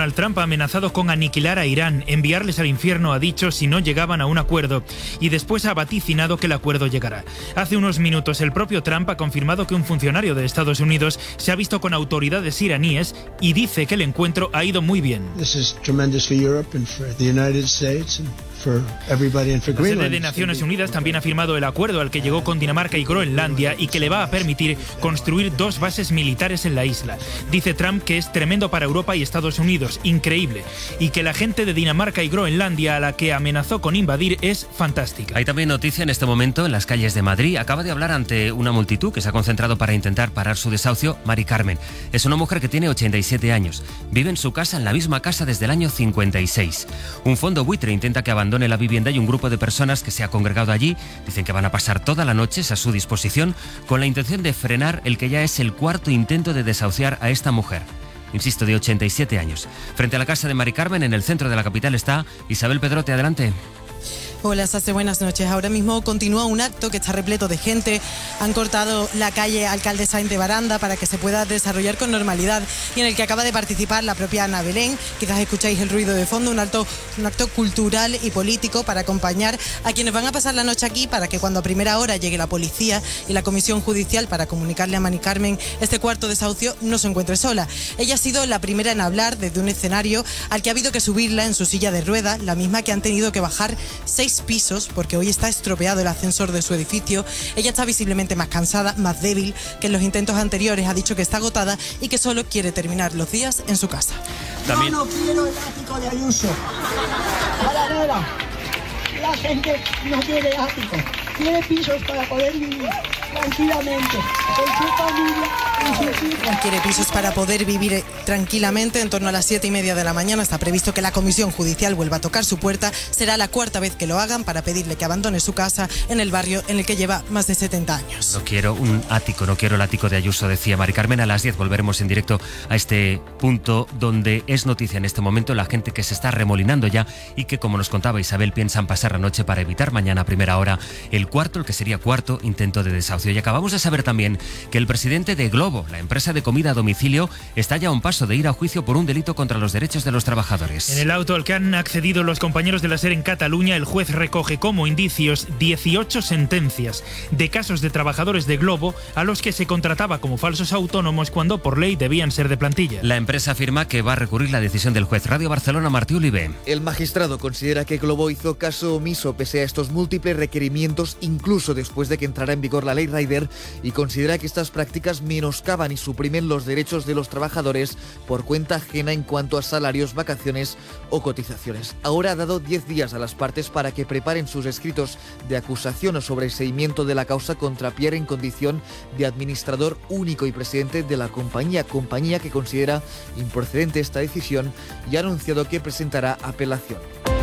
Donald Trump ha amenazado con aniquilar a Irán, enviarles al infierno, ha dicho, si no llegaban a un acuerdo, y después ha vaticinado que el acuerdo llegará. Hace unos minutos el propio Trump ha confirmado que un funcionario de Estados Unidos se ha visto con autoridades iraníes y dice que el encuentro ha ido muy bien. This is tremendous for Europe and for the United States and for everybody and for Greenland. La sede de Naciones Unidas también ha firmado el acuerdo al que llegó con Dinamarca y Groenlandia y que le va a permitir construir 2 bases militares en la isla. Dice Trump que es tremendo para Europa y Estados Unidos, increíble, y que la gente de Dinamarca y Groenlandia, a la que amenazó con invadir, es fantástica. Hay también noticia en este momento en las calles de Madrid. Acaba de hablar ante una multitud que se ha concentrado para intentar parar su desahucio, Mari Carmen. Es una mujer que tiene 87 años. Vive en su casa, en la misma casa desde el año 56. Un fondo buitre intenta que abandone la vivienda y un grupo de personas que se ha congregado allí dicen que van a pasar toda la noche a su disposición con la intención de frenar el que ya es el 4º intento de desahuciar a esta mujer. Insisto, de 87 años. Frente a la casa de Mari Carmen, en el centro de la capital, está Isabel Pedrote. Adelante. Hola, Sase, buenas noches. Ahora mismo continúa un acto que está repleto de gente. Han cortado la calle Alcalde Sáenz de Baranda para que se pueda desarrollar con normalidad y en el que acaba de participar la propia Ana Belén. Quizás escucháis el ruido de fondo, un acto cultural y político para acompañar a quienes van a pasar la noche aquí, para que cuando a primera hora llegue la policía y la comisión judicial para comunicarle a Mari Carmen este 4º desahucio, no se encuentre sola. Ella ha sido la primera en hablar desde un escenario al que ha habido que subirla en su silla de ruedas, la misma que han tenido que bajar 6 pisos porque hoy está estropeado el ascensor de su edificio. Ella está visiblemente más cansada, más débil que en los intentos anteriores. Ha dicho que está agotada y que solo quiere terminar los días en su casa. También... Yo no quiero el ático de Ayuso. Para nada. La gente no quiere ático. Quiere pisos para poder vivir tranquilamente con su familia y sus hijos. Quiere pisos para poder vivir tranquilamente. En torno a las 7:30 de la mañana está previsto que la comisión judicial vuelva a tocar su puerta. Será la 4ª vez que lo hagan para pedirle que abandone su casa en el barrio en el que lleva más de 70 años. No quiero un ático, no quiero el ático de Ayuso, decía Mari Carmen. A las 10 volveremos en directo a este punto donde es noticia en este momento la gente que se está remolinando ya y que, como nos contaba Isabel, piensan pasar la noche para evitar mañana a primera hora el que sería 4º intento de desahucio. Y acabamos de saber también que el presidente de Glovo, la empresa de comida a domicilio, está ya a un paso de ir a juicio por un delito contra los derechos de los trabajadores. En el auto al que han accedido los compañeros de la SER en Cataluña, el juez recoge como indicios 18 sentencias de casos de trabajadores de Glovo a los que se contrataba como falsos autónomos cuando por ley debían ser de plantilla. La empresa afirma que va a recurrir la decisión del juez. Radio Barcelona, Martí Olivé. El magistrado considera que Glovo hizo caso omiso pese a estos múltiples requerimientos, incluso después de que entrara en vigor la ley Rider, y considera que estas prácticas menoscaban y suprimen los derechos de los trabajadores por cuenta ajena en cuanto a salarios, vacaciones o cotizaciones. Ahora ha dado 10 días a las partes para que preparen sus escritos de acusación o sobreseimiento de la causa contra Pierre en condición de administrador único y presidente de la compañía que considera improcedente esta decisión y ha anunciado que presentará apelación.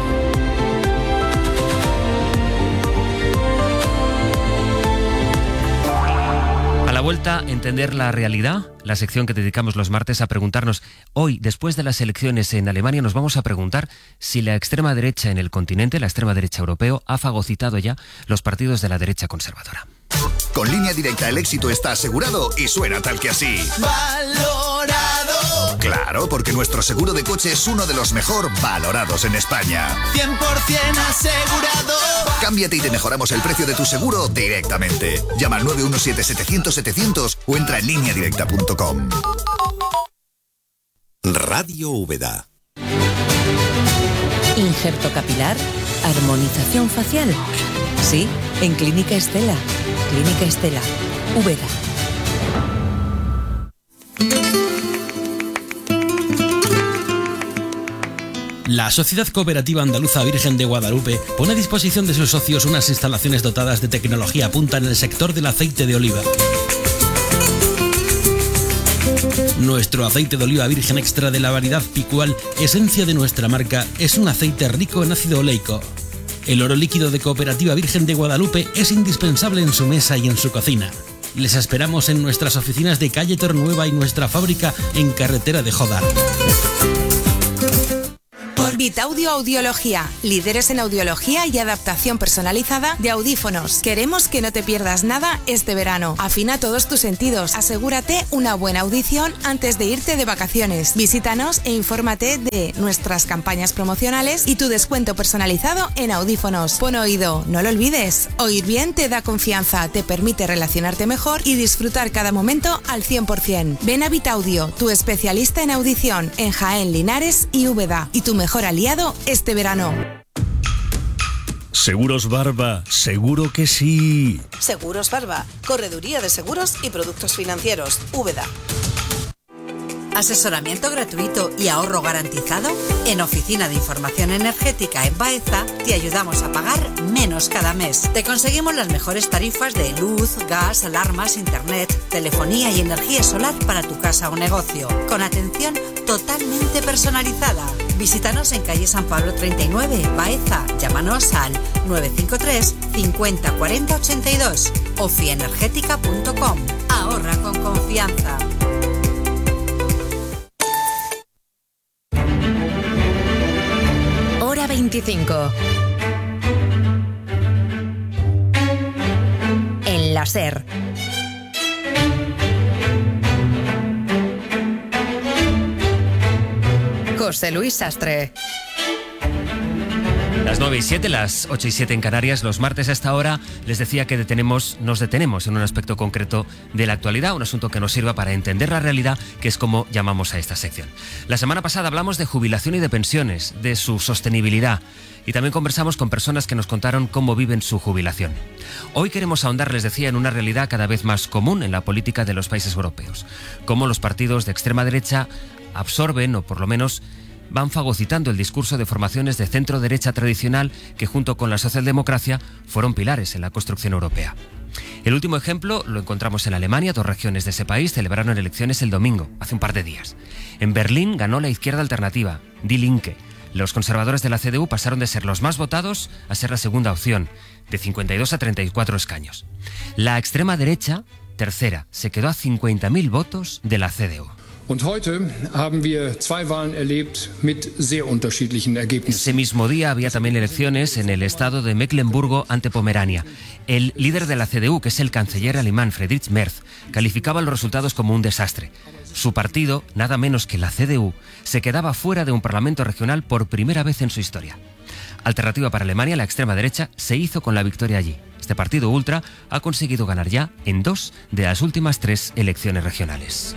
A la vuelta, entender la realidad, la sección que dedicamos los martes a preguntarnos. Hoy, después de las elecciones en Alemania, nos vamos a preguntar si la extrema derecha en el continente, la extrema derecha europeo, ha fagocitado ya los partidos de la derecha conservadora. Con Línea Directa el éxito está asegurado y suena tal que así. ¡Valorado! Claro, porque nuestro seguro de coche es uno de los mejor valorados en España. 100% asegurado. Cámbiate y te mejoramos el precio de tu seguro directamente. Llama al 917-700-700 o entra en lineadirecta.com. Radio Úbeda. Injerto capilar, armonización facial. Sí, en Clínica Estela. Clínica Estela, Úbeda. La Sociedad Cooperativa Andaluza Virgen de Guadalupe pone a disposición de sus socios unas instalaciones dotadas de tecnología punta en el sector del aceite de oliva. Nuestro aceite de oliva virgen extra de la variedad Picual, esencia de nuestra marca, es un aceite rico en ácido oleico. El oro líquido de Cooperativa Virgen de Guadalupe es indispensable en su mesa y en su cocina. Les esperamos en nuestras oficinas de calle Tornueva y nuestra fábrica en carretera de Jodar. Por Vitaudio Audiología, líderes en audiología y adaptación personalizada de audífonos. Queremos que no te pierdas nada este verano. Afina todos tus sentidos. Asegúrate una buena audición antes de irte de vacaciones. Visítanos e infórmate de nuestras campañas promocionales y tu descuento personalizado en audífonos. Pon oído, no lo olvides. Oír bien te da confianza, te permite relacionarte mejor y disfrutar cada momento al 100%. Ven a Vitaudio, tu especialista en audición, en Jaén, Linares y Úbeda, y tu mejor aliado este verano. Seguros Barba, seguro que sí. Seguros Barba, correduría de seguros y productos financieros, Úbeda. Asesoramiento gratuito y ahorro garantizado. En Oficina de Información Energética en Baeza te ayudamos a pagar menos cada mes. Te conseguimos las mejores tarifas de luz, gas, alarmas, internet, telefonía y energía solar para tu casa o negocio, con atención totalmente personalizada. Visítanos en calle San Pablo 39, Baeza. Llámanos al 953 50 40 82. Ofienergética.com. Ahorra con confianza. Hora 25. En la SER. José Luis Sastre. Las 9:07, las 8:07 en Canarias. Los martes a esta hora les decía que nos detenemos en un aspecto concreto de la actualidad, un asunto que nos sirva para entender la realidad, que es como llamamos a esta sección. La semana pasada hablamos de jubilación y de pensiones, de su sostenibilidad, y también conversamos con personas que nos contaron cómo viven su jubilación. Hoy queremos ahondar, les decía, en una realidad cada vez más común en la política de los países europeos, cómo los partidos de extrema derecha absorben, o por lo menos van fagocitando el discurso de formaciones de centro-derecha tradicional que, junto con la socialdemocracia, fueron pilares en la construcción europea. El último ejemplo lo encontramos en Alemania. 2 regiones de ese país celebraron elecciones el domingo, hace un par de días. En Berlín ganó la izquierda alternativa, Die Linke. Los conservadores de la CDU pasaron de ser los más votados a ser la segunda opción, de 52 a 34 escaños. La extrema derecha, tercera, se quedó a 50.000 votos de la CDU. Und heute haben wir 2 Wahlen erlebt mit sehr unterschiedlichen Ergebnissen. Ese mismo día había también elecciones en el estado de Mecklemburgo ante Pomerania. El líder de la CDU, que es el canciller alemán Friedrich Merz, calificaba los resultados como un desastre. Su partido, nada menos que la CDU, se quedaba fuera de un parlamento regional por primera vez en su historia. Alternativa para Alemania, la extrema derecha, se hizo con la victoria allí. Este partido ultra ha conseguido ganar ya en 2 de las últimas 3 elecciones regionales.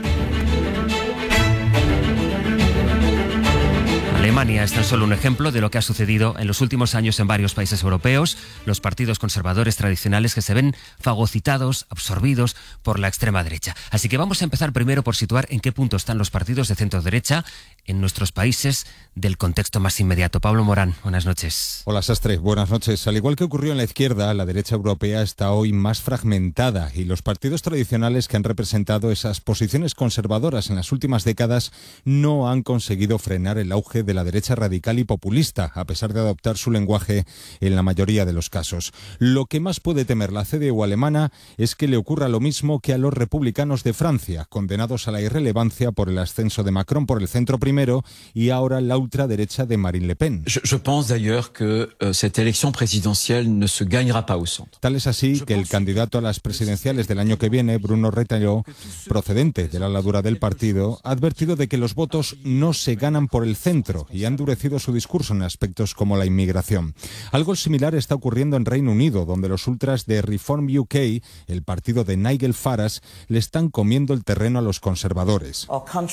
Alemania es tan solo un ejemplo de lo que ha sucedido en los últimos años en varios países europeos, los partidos conservadores tradicionales que se ven fagocitados, absorbidos por la extrema derecha. Así que vamos a empezar primero por situar en qué punto están los partidos de centro derecha en nuestros países del contexto más inmediato. Pablo Morán, buenas noches. Hola Sastre, buenas noches. Al igual que ocurrió en la izquierda, la derecha europea está hoy más fragmentada y los partidos tradicionales que han representado esas posiciones conservadoras en las últimas décadas no han conseguido frenar el auge de la derecha radical y populista, a pesar de adoptar su lenguaje en la mayoría de los casos. Lo que más puede temer la CDU alemana es que le ocurra lo mismo que a los republicanos de Francia, condenados a la irrelevancia por el ascenso de Macron por el centro primero y ahora la ultraderecha de Marine Le Pen. Je pense d'ailleurs que cette élection présidentielle ne se gagnera pas au centre. Tal es así que el candidato a las presidenciales del año que viene, Bruno Retailleau, procedente de la ala dura del partido, ha advertido de que los votos no se ganan por el centro y ha endurecido su discurso en aspectos como la inmigración. Algo similar está ocurriendo en Reino Unido, donde los ultras de Reform UK, el partido de Nigel Farage, le están comiendo el terreno a los conservadores.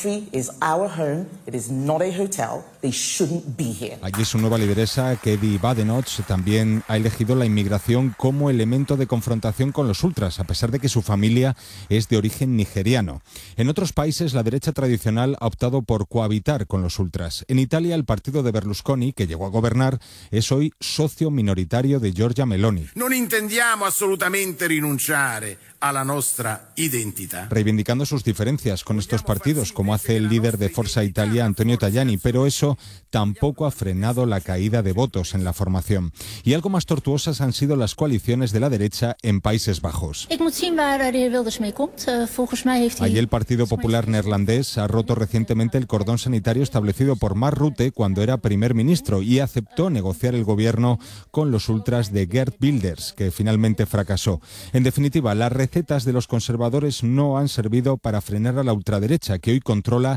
Allí su nueva lideresa, Katie Badenoch, también ha elegido la inmigración como elemento de confrontación con los ultras, a pesar de que su familia es de origen nigeriano. En otros países, la derecha tradicional ha optado por cohabitar con los ultras. En Italia, el partido de Berlusconi, que llegó a gobernar, es hoy socio minoritario de Giorgia Meloni. Non intendiamo assolutamente rinunciare alla nostra identità. Reivindicando sus diferencias con estos partidos, como hace el líder de Forza Italia, Antonio Tajani, pero eso tampoco ha frenado la caída de votos en la formación. Y algo más tortuosas han sido las coaliciones de la derecha en Países Bajos. Allí el Partido Popular Neerlandés ha roto recientemente el cordón sanitario establecido por Mark Rutte norte cuando era primer ministro y aceptó negociar el gobierno con los ultras de Geert Wilders, que finalmente fracasó. En definitiva, las recetas de los conservadores no han servido para frenar a la ultraderecha, que hoy controla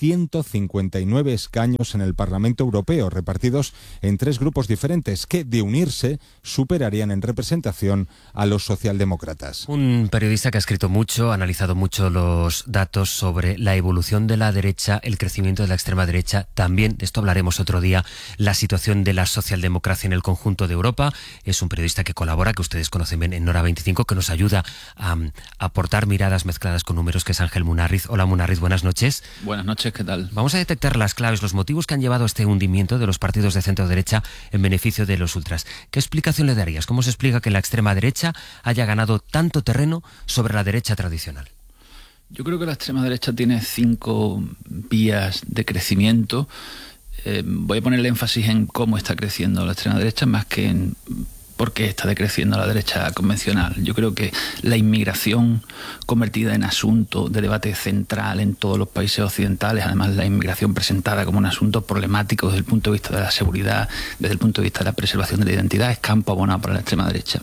159 escaños en el Parlamento Europeo, repartidos en 3 grupos diferentes, que, de unirse, superarían en representación a los socialdemócratas. Un periodista que ha escrito mucho, ha analizado mucho los datos sobre la evolución de la derecha, el crecimiento de la extrema derecha, también, de esto hablaremos otro día, la situación de la socialdemocracia en el conjunto de Europa. Es un periodista que colabora, que ustedes conocen bien en Nora 25, que nos ayuda a aportar miradas mezcladas con números, que es Ángel Munarriz. Hola Munarriz, buenas noches. Buenas noches, ¿qué tal? Vamos a detectar las claves, los motivos que han llevado a este hundimiento de los partidos de centro-derecha en beneficio de los ultras. ¿Qué explicación le darías? ¿Cómo se explica que la extrema derecha haya ganado tanto terreno sobre la derecha tradicional? Yo creo que la extrema derecha tiene 5 vías de crecimiento. Voy a ponerle énfasis en cómo está creciendo la extrema derecha más que en por qué está decreciendo la derecha convencional. Yo creo que la inmigración convertida en asunto de debate central en todos los países occidentales, además la inmigración presentada como un asunto problemático desde el punto de vista de la seguridad, desde el punto de vista de la preservación de la identidad, es campo abonado para la extrema derecha.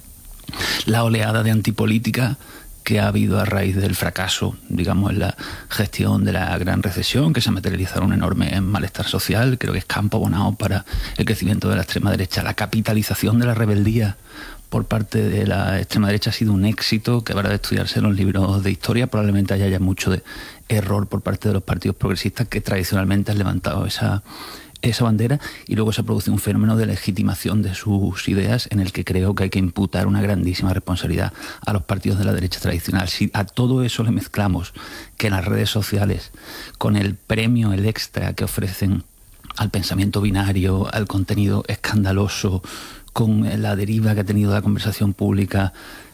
La oleada de antipolítica que ha habido a raíz del fracaso, digamos, en la gestión de la gran recesión, que se ha materializado en un enorme malestar social, creo que es campo abonado para el crecimiento de la extrema derecha. La capitalización de la rebeldía por parte de la extrema derecha ha sido un éxito que habrá de estudiarse en los libros de historia. Probablemente haya mucho de error por parte de los partidos progresistas que tradicionalmente han levantado esa bandera, y luego se produce un fenómeno de legitimación de sus ideas en el que creo que hay que imputar una grandísima responsabilidad a los partidos de la derecha tradicional. Si a todo eso le mezclamos que las redes sociales, con el premio, el extra que ofrecen al pensamiento binario, al contenido escandaloso, con la deriva que ha tenido la conversación pública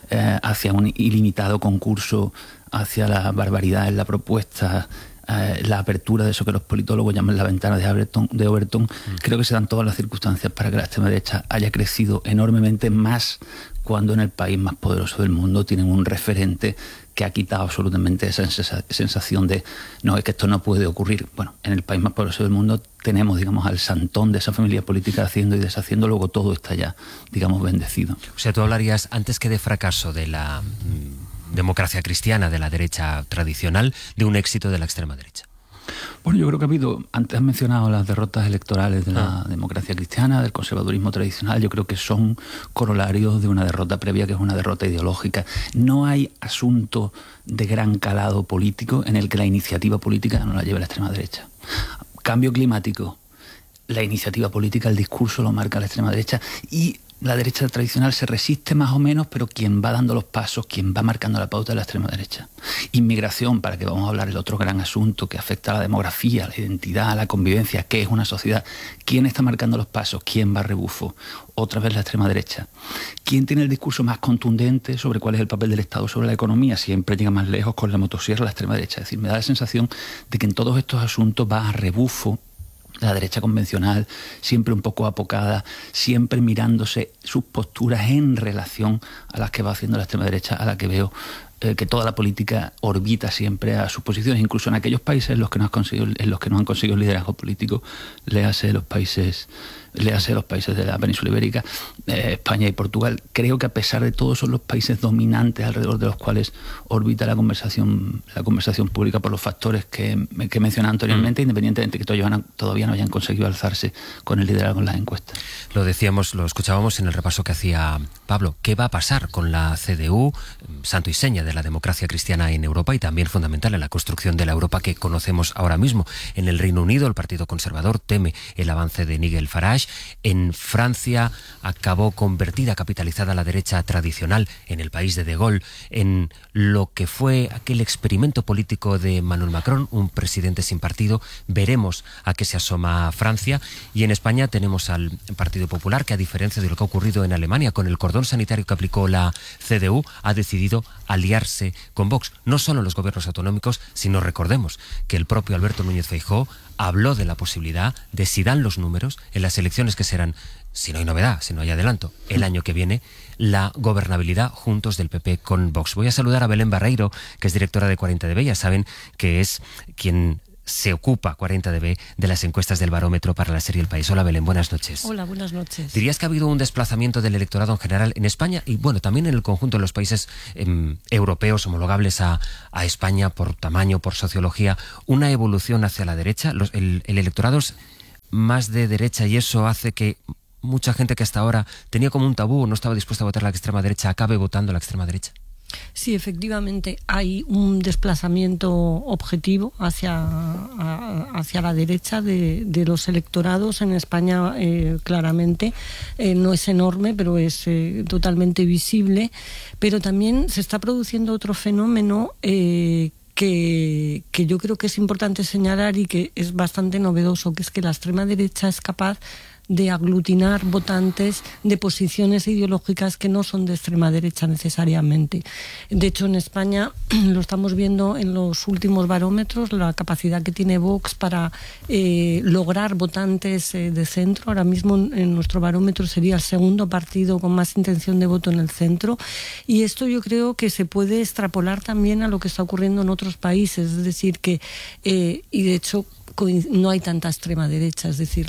hacia un ilimitado concurso, hacia la barbaridad en la propuesta, la apertura de eso que los politólogos llaman la ventana de Overton, creo que se dan todas las circunstancias para que la extrema derecha haya crecido enormemente, más cuando en el país más poderoso del mundo tienen un referente que ha quitado absolutamente esa sensación de no, es que esto no puede ocurrir. Bueno, en el país más poderoso del mundo tenemos, digamos, al santón de esa familia política haciendo y deshaciendo, luego todo está ya, digamos, bendecido. O sea, tú hablarías, antes que de fracaso de la democracia cristiana, de la derecha tradicional, de un éxito de la extrema derecha. Bueno, yo creo que ha habido, antes has mencionado las derrotas electorales de la democracia cristiana, del conservadurismo tradicional, yo creo que son corolarios de una derrota previa, que es una derrota ideológica. No hay asunto de gran calado político en el que la iniciativa política no la lleve la extrema derecha. Cambio climático, la iniciativa política, el discurso lo marca la extrema derecha, y la derecha tradicional se resiste más o menos, pero quien va dando los pasos, quien va marcando la pauta es la extrema derecha. Inmigración, para que vamos a hablar el otro gran asunto que afecta a la demografía, a la identidad, a la convivencia, qué es una sociedad. ¿Quién está marcando los pasos? ¿Quién va a rebufo? Otra vez la extrema derecha. ¿Quién tiene el discurso más contundente sobre cuál es el papel del Estado sobre la economía? Siempre llega más lejos con la motosierra la extrema derecha. Es decir, me da la sensación de que en todos estos asuntos va a rebufo la derecha convencional, siempre un poco apocada, siempre mirándose sus posturas en relación a las que va haciendo la extrema derecha, a la que veo que toda la política orbita siempre a sus posiciones, incluso en aquellos países en los que no han conseguido el liderazgo político, léase los países de la península ibérica, España y Portugal. Creo que a pesar de todo son los países dominantes alrededor de los cuales orbita la conversación pública por los factores que he mencionado anteriormente, independientemente de que todavía no hayan conseguido alzarse con el liderazgo en las encuestas. Lo decíamos, lo escuchábamos en el repaso que hacía Pablo. ¿Qué va a pasar con la CDU, santo y seña de la democracia cristiana en Europa y también fundamental en la construcción de la Europa que conocemos ahora mismo? En el Reino Unido, el Partido Conservador teme el avance de Nigel Farage. En Francia acabó convertida, capitalizada la derecha tradicional en el país de Gaulle, en lo que fue aquel experimento político de Emmanuel Macron, un presidente sin partido. Veremos a qué se asoma Francia. Y en España tenemos al Partido Popular, que a diferencia de lo que ha ocurrido en Alemania con el cordón sanitario que aplicó la CDU, ha decidido aliarse con Vox, no solo en los gobiernos autonómicos, sino recordemos que el propio Alberto Núñez Feijóo habló de la posibilidad de, si dan los números, en las elecciones que serán, si no hay novedad, si no hay adelanto, el año que viene, la gobernabilidad juntos del PP con Vox. Voy a saludar a Belén Barreiro, que es directora de 40 de Bellas. Saben que es quien se ocupa 40dB de las encuestas del barómetro para la serie El País. Hola Belén, buenas noches. Hola, buenas noches. ¿Dirías que ha habido un desplazamiento del electorado en general en España y bueno, también en el conjunto de los países europeos homologables a España por tamaño, por sociología, una evolución hacia la derecha? El electorado es más de derecha y eso hace que mucha gente que hasta ahora tenía como un tabú, no estaba dispuesta a votar la extrema derecha, acabe votando la extrema derecha. Sí, efectivamente, hay un desplazamiento objetivo hacia la derecha de los electorados en España, claramente. No es enorme, pero es totalmente visible. Pero también se está produciendo otro fenómeno que yo creo que es importante señalar y que es bastante novedoso, que es que la extrema derecha es capaz de aglutinar votantes de posiciones ideológicas que no son de extrema derecha necesariamente. De hecho, en España lo estamos viendo en los últimos barómetros, la capacidad que tiene Vox para lograr votantes de centro. Ahora mismo en nuestro barómetro sería el segundo partido con más intención de voto en el centro, y esto yo creo que se puede extrapolar también a lo que está ocurriendo en otros países, es decir, que y de hecho no hay tanta extrema derecha, es decir,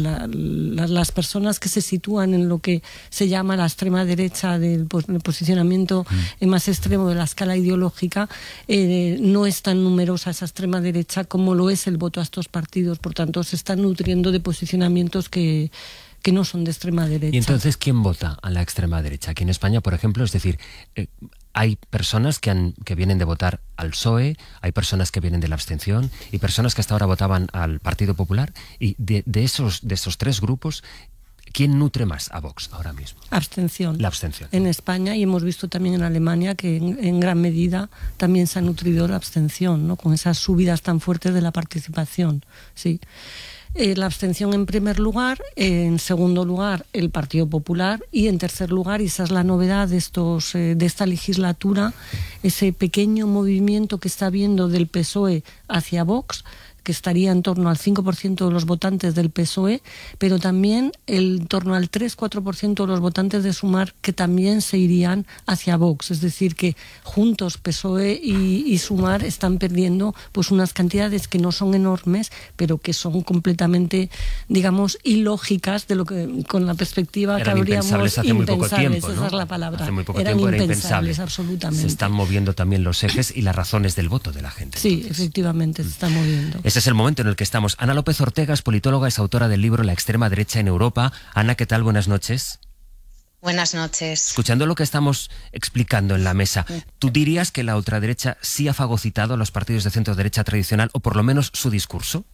las personas que se sitúan en lo que se llama la extrema derecha del posicionamiento más extremo de la escala ideológica, no es tan numerosa esa extrema derecha como lo es el voto a estos partidos, por tanto se están nutriendo de posicionamientos que no son de extrema derecha. ¿Y entonces quién vota a la extrema derecha? Aquí en España, por ejemplo, es decir, hay personas que vienen de votar al PSOE, hay personas que vienen de la abstención y personas que hasta ahora votaban al Partido Popular, y de esos tres grupos, ¿quién nutre más a Vox ahora mismo? Abstención. La abstención. En España, y hemos visto también en Alemania que en gran medida también se ha nutrido la abstención, ¿no? Con esas subidas tan fuertes de la participación, sí. La abstención en primer lugar, en segundo lugar el Partido Popular, y en tercer lugar, y esa es la novedad de esta legislatura, ese pequeño movimiento que está habiendo del PSOE hacia Vox, que estaría en torno al 5% de los votantes del PSOE, pero también en torno al 3-4% de los votantes de Sumar que también se irían hacia Vox. Es decir, que juntos PSOE y Sumar están perdiendo pues unas cantidades que no son enormes, pero que son completamente, digamos, ilógicas de lo que con la perspectiva eran que habríamos impensables hace muy poco tiempo, ¿no? Esa es la palabra. Hace muy poco eran tiempo era impensables, impensable. absolutamente. Se están moviendo también los ejes y las razones del voto de la gente. Sí, entonces. efectivamente, se están moviendo. Ese es el momento en el que estamos. Ana López Ortega es politóloga, es autora del libro La extrema derecha en Europa. Ana, ¿qué tal? Buenas noches. Buenas noches. Escuchando lo que estamos explicando en la mesa, ¿tú dirías que la ultraderecha sí ha fagocitado a los partidos de centro derecha tradicional, o por lo menos su discurso?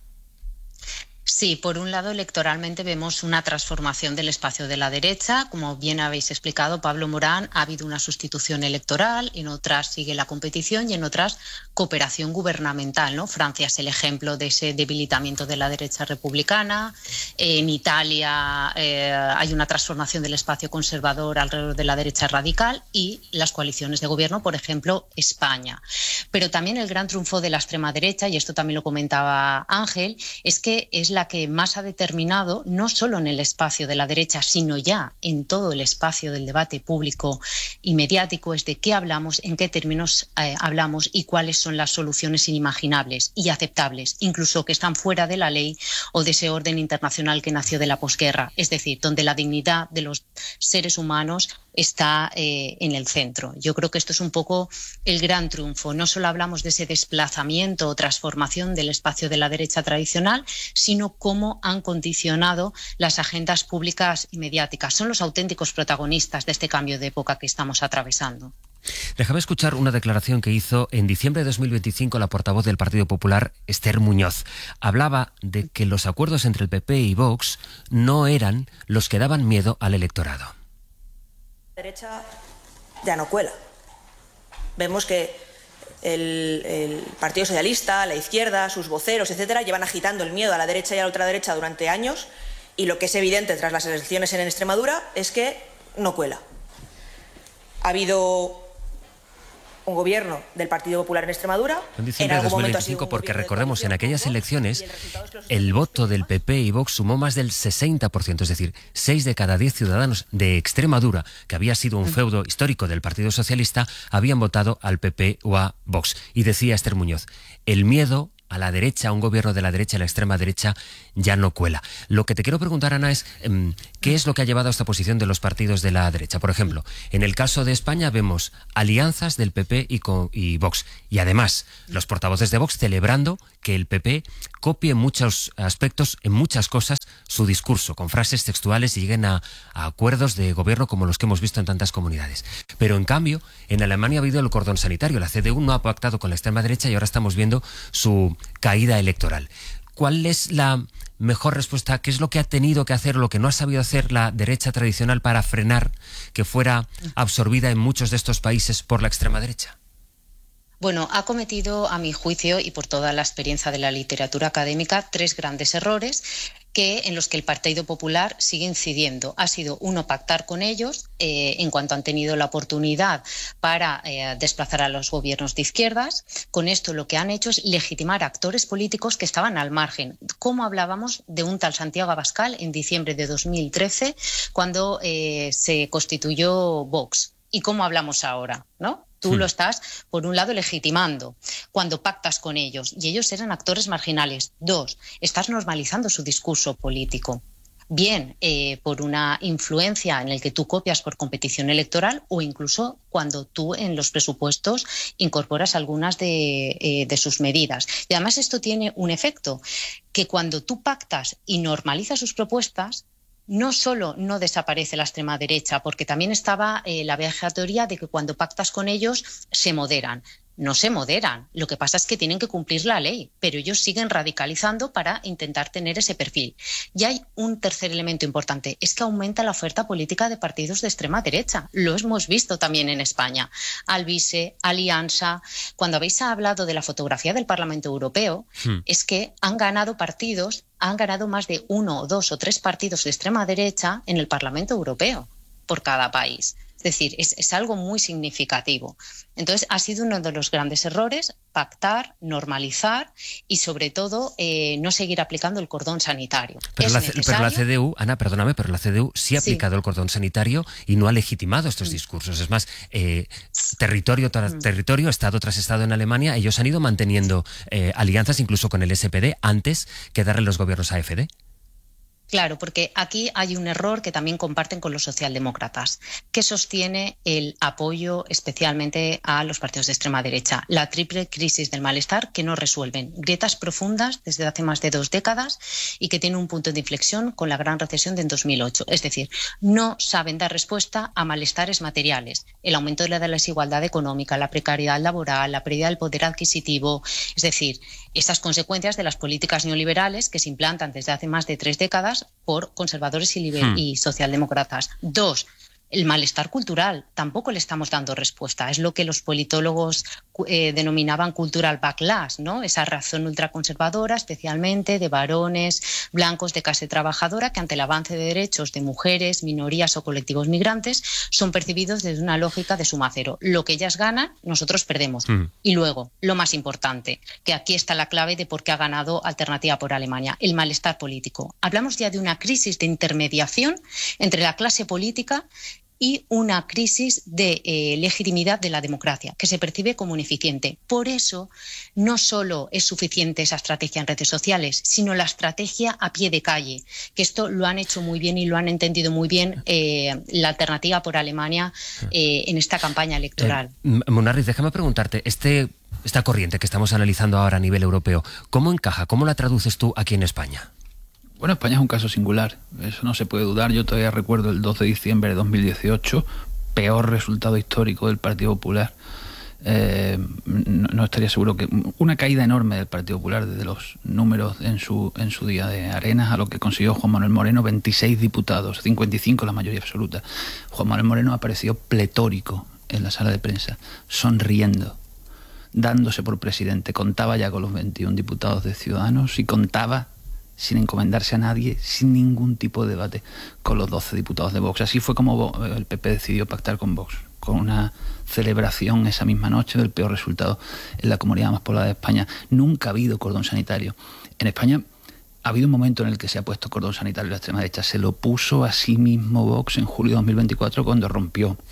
Sí, por un lado, electoralmente vemos una transformación del espacio de la derecha. Como bien habéis explicado, Pablo Morán, ha habido una sustitución electoral, en otras sigue la competición y en otras cooperación gubernamental, ¿no? Francia es el ejemplo de ese debilitamiento de la derecha republicana. En Italia hay una transformación del espacio conservador alrededor de la derecha radical, y las coaliciones de gobierno, por ejemplo, España. Pero también el gran triunfo de la extrema derecha, y esto también lo comentaba Ángel, es que es la que más ha determinado, no solo en el espacio de la derecha, sino ya en todo el espacio del debate público y mediático, es de qué hablamos, en qué términos hablamos y cuáles son las soluciones inimaginables y aceptables, incluso que están fuera de la ley o de ese orden internacional que nació de la posguerra, es decir, donde la dignidad de los seres humanos está en el centro. Yo creo que esto es un poco el gran triunfo. No solo hablamos de ese desplazamiento o transformación del espacio de la derecha tradicional, sino cómo han condicionado las agendas públicas y mediáticas. Son los auténticos protagonistas de este cambio de época que estamos atravesando. Déjame escuchar una declaración que hizo en diciembre de 2025 la portavoz del Partido Popular, Esther Muñoz. Hablaba de que los acuerdos entre el PP y Vox no eran los que daban miedo al electorado. La derecha ya no cuela. Vemos que el Partido Socialista, la izquierda, sus voceros, etcétera, llevan agitando el miedo a la derecha y a la ultraderecha durante años, y lo que es evidente tras las elecciones en Extremadura es que no cuela. Ha habido un gobierno del Partido Popular en Extremadura. En diciembre de 2025, porque recordemos, en aquellas elecciones el voto del PP y Vox sumó más del 60%, es decir, 6 de cada 10 ciudadanos de Extremadura, que había sido un feudo histórico del Partido Socialista, habían votado al PP o a Vox. Y decía Esther Muñoz, el miedo a la derecha, a un gobierno de la derecha y la extrema derecha ya no cuela. Lo que te quiero preguntar, Ana, es ¿qué es lo que ha llevado a esta posición de los partidos de la derecha? Por ejemplo, en el caso de España vemos alianzas del PP y Vox. Y además, los portavoces de Vox celebrando que el PP copie en muchos aspectos, en muchas cosas, su discurso, con frases textuales y lleguen a acuerdos de gobierno como los que hemos visto en tantas comunidades. Pero en cambio, en Alemania ha habido el cordón sanitario. La CDU no ha pactado con la extrema derecha y ahora estamos viendo su caída electoral. ¿Cuál es la mejor respuesta? ¿Qué es lo que ha tenido que hacer, lo que no ha sabido hacer la derecha tradicional para frenar que fuera absorbida en muchos de estos países por la extrema derecha? Bueno, ha cometido, a mi juicio, y por toda la experiencia de la literatura académica, 3 grandes errores en los que el Partido Popular sigue incidiendo. Ha sido, uno, pactar con ellos en cuanto han tenido la oportunidad para desplazar a los gobiernos de izquierdas. Con esto lo que han hecho es legitimar actores políticos que estaban al margen. Como hablábamos de un tal Santiago Abascal en diciembre de 2013, cuando se constituyó Vox. ¿Y cómo hablamos ahora, no? Tú lo estás, por un lado, legitimando cuando pactas con ellos, y ellos eran actores marginales. 2, estás normalizando su discurso político. Bien, por una influencia en el que tú copias por competición electoral o incluso cuando tú en los presupuestos incorporas algunas de sus medidas. Y además esto tiene un efecto, que cuando tú pactas y normalizas sus propuestas, no solo no desaparece la extrema derecha, porque también estaba la vieja teoría de que cuando pactas con ellos se moderan. No se moderan, lo que pasa es que tienen que cumplir la ley, pero ellos siguen radicalizando para intentar tener ese perfil. Y hay un tercer elemento importante, es que aumenta la oferta política de partidos de extrema derecha. Lo hemos visto también en España. Alvise, Alianza. Cuando habéis hablado de la fotografía del Parlamento Europeo, es que han ganado más de 1, 2 o 3 partidos de extrema derecha en el Parlamento Europeo por cada país. Es decir, es algo muy significativo. Entonces, ha sido uno de los grandes errores, pactar, normalizar y, sobre todo, no seguir aplicando el cordón sanitario. Pero la CDU, Ana, perdóname, pero la CDU sí ha aplicado el cordón sanitario y no ha legitimado estos discursos. Es más, territorio tras territorio, estado tras estado en Alemania, ellos han ido manteniendo alianzas incluso con el SPD antes que darle los gobiernos a AfD. Claro, porque aquí hay un error que también comparten con los socialdemócratas, que sostiene el apoyo especialmente a los partidos de extrema derecha. La triple crisis del malestar que no resuelven. Grietas profundas desde hace más de 2 décadas y que tiene un punto de inflexión con la gran recesión de 2008. Es decir, no saben dar respuesta a malestares materiales. El aumento de la desigualdad económica, la precariedad laboral, la pérdida del poder adquisitivo. Es decir, esas consecuencias de las políticas neoliberales que se implantan desde hace más de 3 décadas por conservadores y socialdemócratas. 2, el malestar cultural. Tampoco le estamos dando respuesta. Es lo que los politólogos denominaban cultural backlash, ¿no? Esa reacción ultraconservadora, especialmente de varones blancos de clase trabajadora, que ante el avance de derechos de mujeres, minorías o colectivos migrantes son percibidos desde una lógica de suma cero. Lo que ellas ganan, nosotros perdemos. Y luego, lo más importante, que aquí está la clave de por qué ha ganado Alternativa por Alemania, el malestar político. Hablamos ya de una crisis de intermediación entre la clase política y una crisis de legitimidad de la democracia, que se percibe como ineficiente. Por eso, no solo es suficiente esa estrategia en redes sociales, sino la estrategia a pie de calle, que esto lo han hecho muy bien y lo han entendido muy bien la Alternativa por Alemania en esta campaña electoral. Munarriz, déjame preguntarte, esta corriente que estamos analizando ahora a nivel europeo, ¿cómo encaja? ¿Cómo la traduces tú aquí en España? Bueno, España es un caso singular, eso no se puede dudar. Yo todavía recuerdo el 2 de diciembre de 2018, peor resultado histórico del Partido Popular. No estaría seguro que una caída enorme del Partido Popular desde los números en su día de arenas a lo que consiguió Juan Manuel Moreno, 26 diputados, 55 la mayoría absoluta. Juan Manuel Moreno apareció pletórico en la sala de prensa, sonriendo, dándose por presidente. Contaba ya con los 21 diputados de Ciudadanos y contaba sin encomendarse a nadie, sin ningún tipo de debate, con los 12 diputados de Vox. Así fue como el PP decidió pactar con Vox, con una celebración esa misma noche del peor resultado en la comunidad más poblada de España. Nunca ha habido cordón sanitario. En España ha habido un momento en el que se ha puesto cordón sanitario la extrema derecha. Se lo puso a sí mismo Vox en julio de 2024 cuando rompió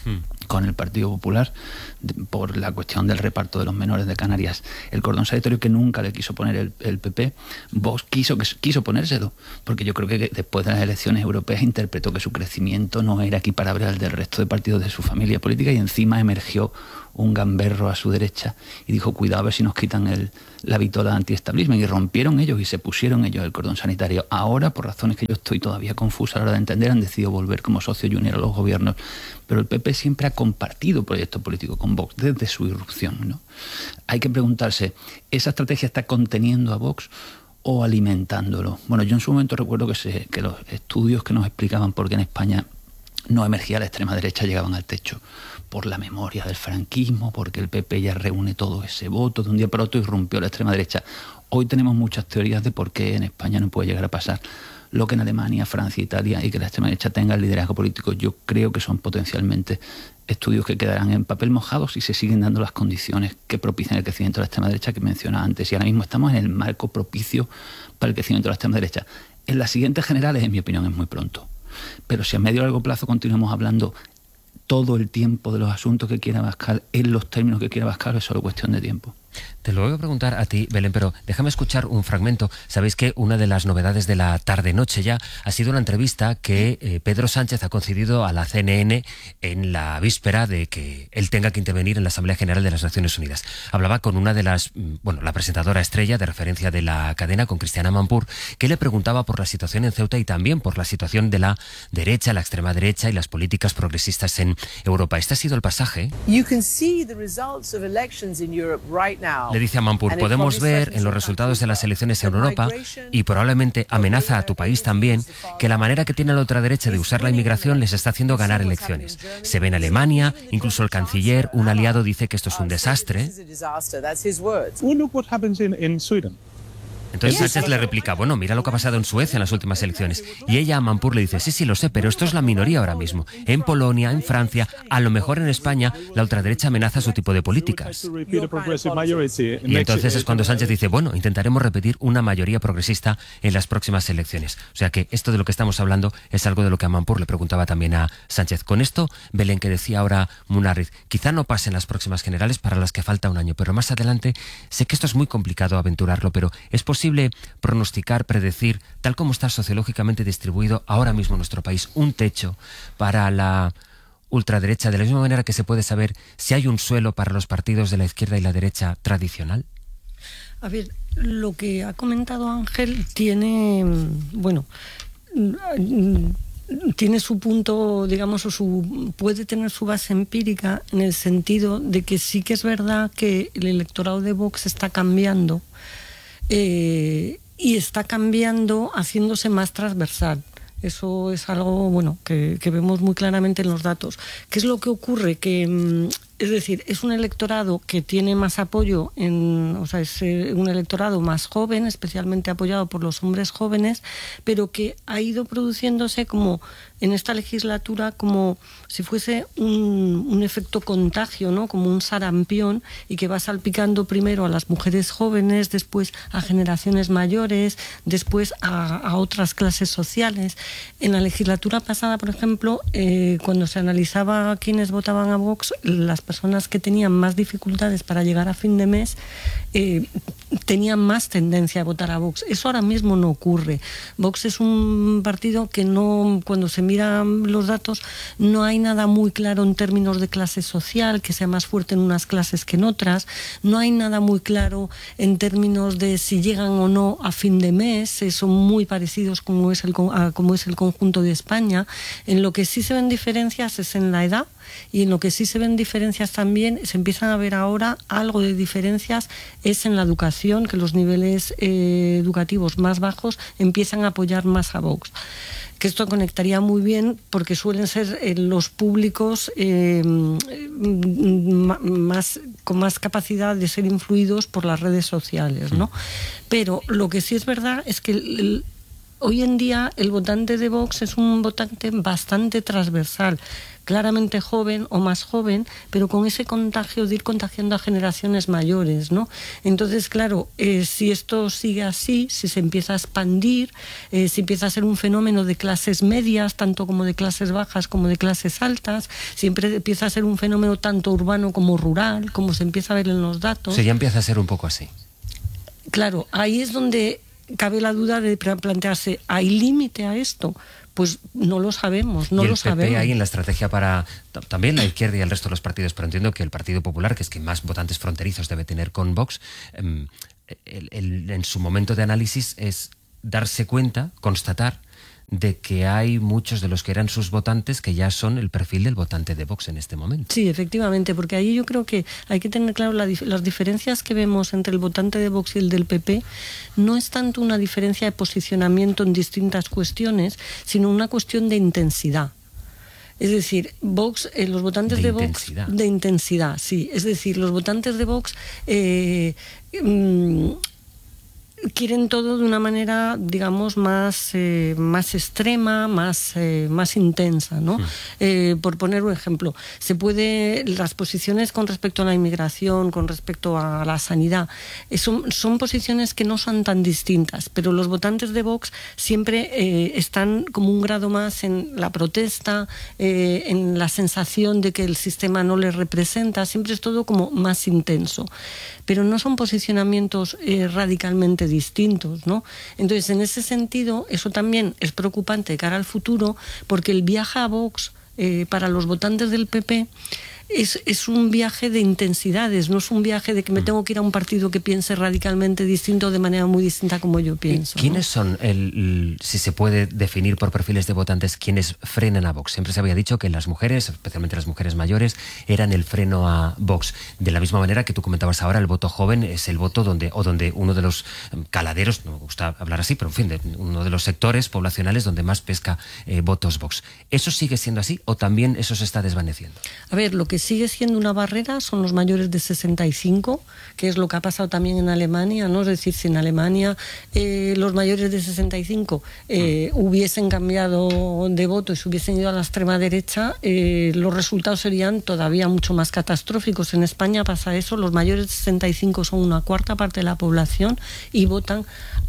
con el Partido Popular por la cuestión del reparto de los menores de Canarias. El cordón sanitario que nunca le quiso poner el PP, Vox quiso ponérselo, porque yo creo que después de las elecciones europeas interpretó que su crecimiento no era equiparable al del resto de partidos de su familia política, y encima emergió un gamberro a su derecha y dijo: cuidado a ver si nos quitan la vitola anti-establishment, y rompieron ellos y se pusieron ellos el cordón sanitario. Ahora, por razones que yo estoy todavía confusa a la hora de entender, han decidido volver como socio junior a los gobiernos, pero el PP siempre ha compartido proyectos políticos con Vox desde su irrupción, ¿no? Hay que preguntarse, ¿esa estrategia está conteniendo a Vox o alimentándolo? Bueno, yo en su momento recuerdo que los estudios que nos explicaban por qué en España no emergía la extrema derecha llegaban al techo, por la memoria del franquismo, porque el PP ya reúne todo ese voto, de un día para otro irrumpió la extrema derecha. Hoy tenemos muchas teorías de por qué en España no puede llegar a pasar lo que en Alemania, Francia, Italia, y que la extrema derecha tenga el liderazgo político. Yo creo que son potencialmente estudios que quedarán en papel mojado si se siguen dando las condiciones que propician el crecimiento de la extrema derecha que mencionaba antes. Y ahora mismo estamos en el marco propicio para el crecimiento de la extrema derecha. En las siguientes generales, en mi opinión, es muy pronto. Pero si a medio o largo plazo continuamos hablando todo el tiempo de los asuntos que quiera Abascal, en los términos que quiera Abascal, es solo cuestión de tiempo. Te lo voy a preguntar a ti, Belén, pero déjame escuchar un fragmento. Sabéis que una de las novedades de la tarde-noche ya ha sido una entrevista que Pedro Sánchez ha concedido a la CNN en la víspera de que él tenga que intervenir en la Asamblea General de las Naciones Unidas. Hablaba con una de las, la presentadora estrella de referencia de la cadena, con Cristiana Amanpour, que le preguntaba por la situación en Ceuta y también por la situación de la derecha, la extrema derecha y las políticas progresistas en Europa. Este ha sido el pasaje. Le dice a Amanpour: podemos ver en los resultados de las elecciones en Europa, y probablemente amenaza a tu país también, que la manera que tiene la ultraderecha de usar la inmigración les está haciendo ganar elecciones. Se ve en Alemania, incluso el canciller, un aliado, dice que esto es un desastre. Entonces Sánchez le replica: bueno, mira lo que ha pasado en Suecia en las últimas elecciones. Y ella a Amanpour le dice: sí, lo sé, pero esto es la minoría ahora mismo. En Polonia, en Francia, a lo mejor en España, la ultraderecha amenaza su tipo de políticas. Y entonces es cuando Sánchez dice: bueno, intentaremos repetir una mayoría progresista en las próximas elecciones. O sea que esto de lo que estamos hablando es algo de lo que Amanpour le preguntaba también a Sánchez. Con esto, Belén, que decía ahora Munarriz, quizá no pasen las próximas generales para las que falta un año, pero más adelante, sé que esto es muy complicado aventurarlo, pero es posible pronosticar, predecir, tal como está sociológicamente distribuido ahora mismo en nuestro país, un techo para la ultraderecha, de la misma manera que se puede saber si hay un suelo para los partidos de la izquierda y la derecha tradicional? A ver, lo que ha comentado Ángel tiene, tiene su punto, digamos, puede tener su base empírica, en el sentido de que sí que es verdad que el electorado de Vox está cambiando, y está cambiando haciéndose más transversal. Eso es algo que vemos muy claramente en los datos. ¿Qué es lo que ocurre? Que es decir, es un electorado que tiene más apoyo, es un electorado más joven, especialmente apoyado por los hombres jóvenes, pero que ha ido produciéndose como en esta legislatura como si fuese un efecto contagio, ¿no? Como un sarampión, y que va salpicando primero a las mujeres jóvenes, después a generaciones mayores, después a otras clases sociales. En la legislatura pasada, por ejemplo, cuando se analizaba quienes votaban a Vox, las personas que tenían más dificultades para llegar a fin de mes tenían más tendencia a votar a Vox. Eso ahora mismo no ocurre. Vox es un partido que no, cuando se miran los datos, no hay nada muy claro en términos de clase social, que sea más fuerte en unas clases que en otras. No hay nada muy claro en términos de si llegan o no a fin de mes. Son muy parecidos como es el conjunto de España. En lo que sí se ven diferencias es en la edad, y en lo que sí se ven diferencias también, se empiezan a ver ahora algo de diferencias, es en la educación, que los niveles educativos más bajos empiezan a apoyar más a Vox. Que esto conectaría muy bien porque suelen ser los públicos con más capacidad de ser influidos por las redes sociales, ¿no? Pero lo que sí es verdad es que hoy en día el votante de Vox es un votante bastante transversal, claramente joven o más joven, pero con ese contagio de ir contagiando a generaciones mayores, ¿no? Entonces, claro, si esto sigue así, si se empieza a expandir, si empieza a ser un fenómeno de clases medias, tanto como de clases bajas como de clases altas, siempre empieza a ser un fenómeno tanto urbano como rural, como se empieza a ver en los datos. O sea, ya empieza a ser un poco así. Claro, ahí es donde cabe la duda de plantearse, ¿hay límite a esto? Pues no lo sabemos, no lo sabemos. Y el PP ahí en la estrategia para también la izquierda y el resto de los partidos, pero entiendo que el Partido Popular, que es quien más votantes fronterizos debe tener con Vox, en su momento de análisis es darse cuenta, constatar, de que hay muchos de los que eran sus votantes que ya son el perfil del votante de Vox en este momento. Sí, efectivamente, porque ahí yo creo que hay que tener claro las diferencias que vemos entre el votante de Vox y el del PP. No es tanto una diferencia de posicionamiento en distintas cuestiones, sino una cuestión de intensidad. Es decir, Vox, los votantes de Vox... De intensidad, sí. Es decir, los votantes de Vox... quieren todo de una manera, digamos, más extrema, más intensa, ¿no? Por poner un ejemplo, las posiciones con respecto a la inmigración, con respecto a la sanidad, son posiciones que no son tan distintas, pero los votantes de Vox siempre están como un grado más en la protesta, en la sensación de que el sistema no les representa, siempre es todo como más intenso. Pero no son posicionamientos radicalmente distintos, ¿no? Entonces, en ese sentido, eso también es preocupante de cara al futuro, porque el viaje a Vox para los votantes del PP es un viaje de intensidades, no es un viaje de que me tengo que ir a un partido que piense radicalmente distinto, de manera muy distinta como yo pienso. ¿Quiénes son, si se puede definir por perfiles de votantes, quienes frenan a Vox? Siempre se había dicho que las mujeres, especialmente las mujeres mayores, eran el freno a Vox. De la misma manera que tú comentabas ahora, el voto joven es el voto donde uno de los caladeros, no me gusta hablar así, pero en fin, uno de los sectores poblacionales donde más pesca votos Vox. ¿Eso sigue siendo así o también eso se está desvaneciendo? A ver, lo que sigue siendo una barrera son los mayores de 65, que es lo que ha pasado también en Alemania, ¿no? Es decir, si en Alemania los mayores de 65 hubiesen cambiado de voto y se hubiesen ido a la extrema derecha, los resultados serían todavía mucho más catastróficos. En España pasa eso, los mayores de 65 son una cuarta parte de la población y votan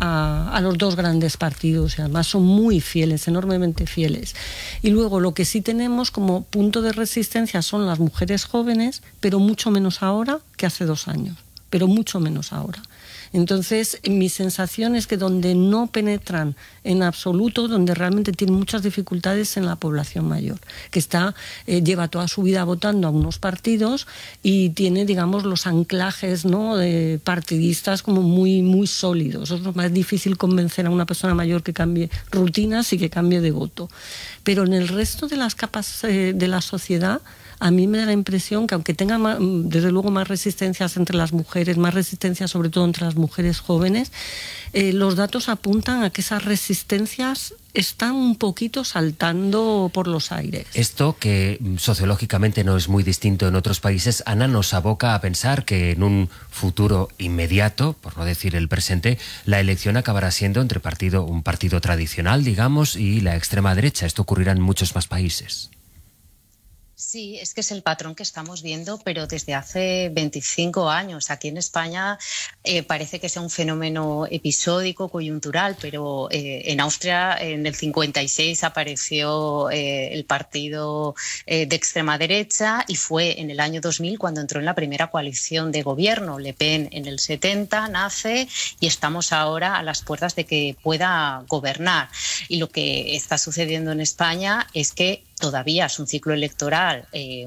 a los dos grandes partidos, y además son muy fieles, enormemente fieles. Y luego lo que sí tenemos como punto de resistencia son las mujeres jóvenes, pero mucho menos ahora que hace 2 años, pero mucho menos ahora. Entonces, mi sensación es que donde no penetran en absoluto, donde realmente tienen muchas dificultades en la población mayor, que lleva toda su vida votando a unos partidos y tiene, digamos, los anclajes, ¿no?, de partidistas como muy, muy sólidos. Es más difícil convencer a una persona mayor que cambie rutinas y que cambie de voto. Pero en el resto de las capas de la sociedad, a mí me da la impresión que aunque tenga desde luego más resistencias entre las mujeres, más resistencias sobre todo entre las mujeres jóvenes, los datos apuntan a que esas resistencias están un poquito saltando por los aires. Esto, que sociológicamente no es muy distinto en otros países, Ana, nos aboca a pensar que en un futuro inmediato, por no decir el presente, la elección acabará siendo entre un partido tradicional, digamos, y la extrema derecha. Esto ocurrirá en muchos más países. Sí, es que es el patrón que estamos viendo, pero desde hace 25 años. Aquí en España parece que sea un fenómeno episódico, coyuntural, pero en Austria en el 56 apareció el partido de extrema derecha y fue en el año 2000 cuando entró en la primera coalición de gobierno. Le Pen en el 70 nace y estamos ahora a las puertas de que pueda gobernar. Y lo que está sucediendo en España es que todavía es un ciclo electoral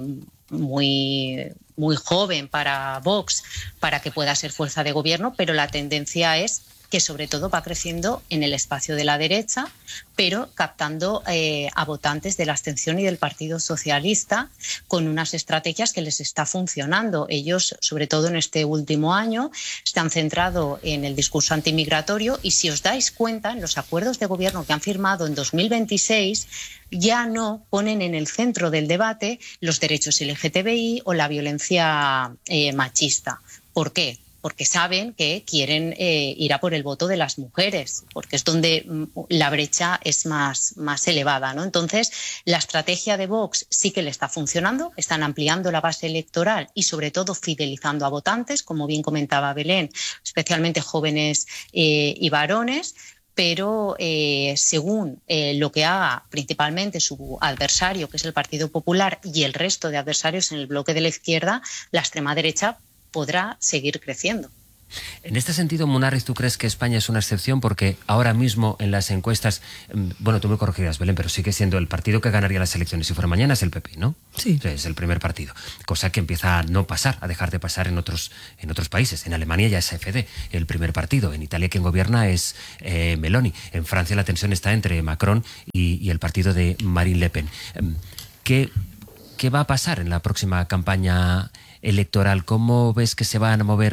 muy joven para Vox para que pueda ser fuerza de gobierno, pero la tendencia es que sobre todo va creciendo en el espacio de la derecha, pero captando a votantes de la abstención y del Partido Socialista con unas estrategias que les está funcionando. Ellos, sobre todo en este último año, se han centrado en el discurso antimigratorio y si os dais cuenta, en los acuerdos de gobierno que han firmado en 2026 ya no ponen en el centro del debate los derechos LGTBI o la violencia machista. ¿Por qué? porque saben que quieren ir a por el voto de las mujeres, porque es donde la brecha es más elevada, ¿no? Entonces, la estrategia de Vox sí que le está funcionando, están ampliando la base electoral y sobre todo fidelizando a votantes, como bien comentaba Belén, especialmente jóvenes y varones, pero según lo que haga principalmente su adversario, que es el Partido Popular, y el resto de adversarios en el bloque de la izquierda, la extrema derecha podrá seguir creciendo. En este sentido, Munarriz, ¿tú crees que España es una excepción? Porque ahora mismo en las encuestas, bueno, tú me corregirás, Belén, pero sigue siendo el partido que ganaría las elecciones si fuera mañana es el PP, ¿no? Sí. O sea, es el primer partido. Cosa que empieza a no pasar, a dejar de pasar en otros países. En Alemania ya es AfD, el primer partido. En Italia quien gobierna es Meloni. En Francia la tensión está entre Macron y el partido de Marine Le Pen. ¿Qué va a pasar en la próxima campaña electoral? ¿Cómo ves que se van a mover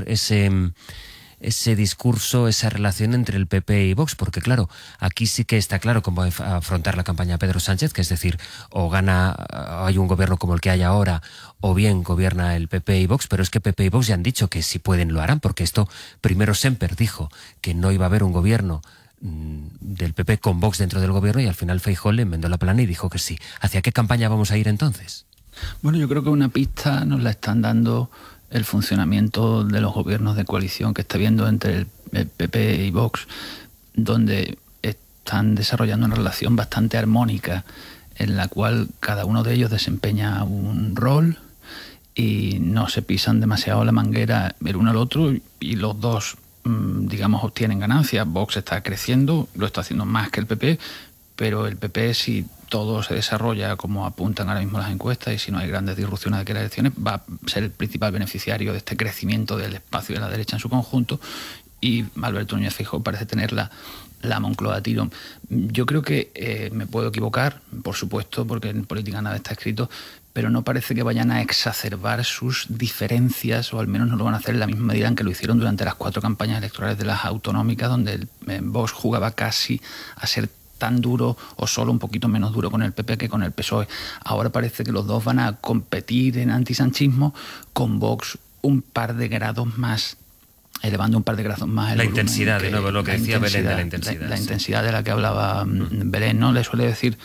ese discurso, esa relación entre el PP y Vox? Porque claro, aquí sí que está claro cómo afrontar la campaña Pedro Sánchez, que es decir, o hay un gobierno como el que hay ahora, o bien gobierna el PP y Vox, pero es que PP y Vox ya han dicho que si pueden lo harán, porque esto primero Semper dijo que no iba a haber un gobierno del PP con Vox dentro del gobierno y al final Feijóo le enmendó la plana y dijo que sí. ¿Hacia qué campaña vamos a ir entonces? Bueno, yo creo que una pista nos la están dando el funcionamiento de los gobiernos de coalición que está viendo entre el PP y Vox, donde están desarrollando una relación bastante armónica en la cual cada uno de ellos desempeña un rol y no se pisan demasiado la manguera el uno al otro y los dos, digamos, obtienen ganancias. Vox está creciendo, lo está haciendo más que el PP, pero el PP, si todo se desarrolla como apuntan ahora mismo las encuestas y si no hay grandes disrupciones de que las elecciones, va a ser el principal beneficiario de este crecimiento del espacio de la derecha en su conjunto, y Alberto Núñez Feijóo parece tener la Moncloa a tiro. Yo creo que me puedo equivocar, por supuesto, porque en política nada está escrito, pero no parece que vayan a exacerbar sus diferencias, o al menos no lo van a hacer en la misma medida en que lo hicieron durante las 4 campañas electorales de las autonómicas, donde el Vox jugaba casi a ser tan duro o solo un poquito menos duro con el PP que con el PSOE. Ahora parece que los dos van a competir en antisanchismo, con Vox un par de grados más, elevando un par de grados más el la volumen, intensidad, de nuevo, lo que decía Belén de la intensidad. La intensidad de la que hablaba Belén, ¿no? Se suele decir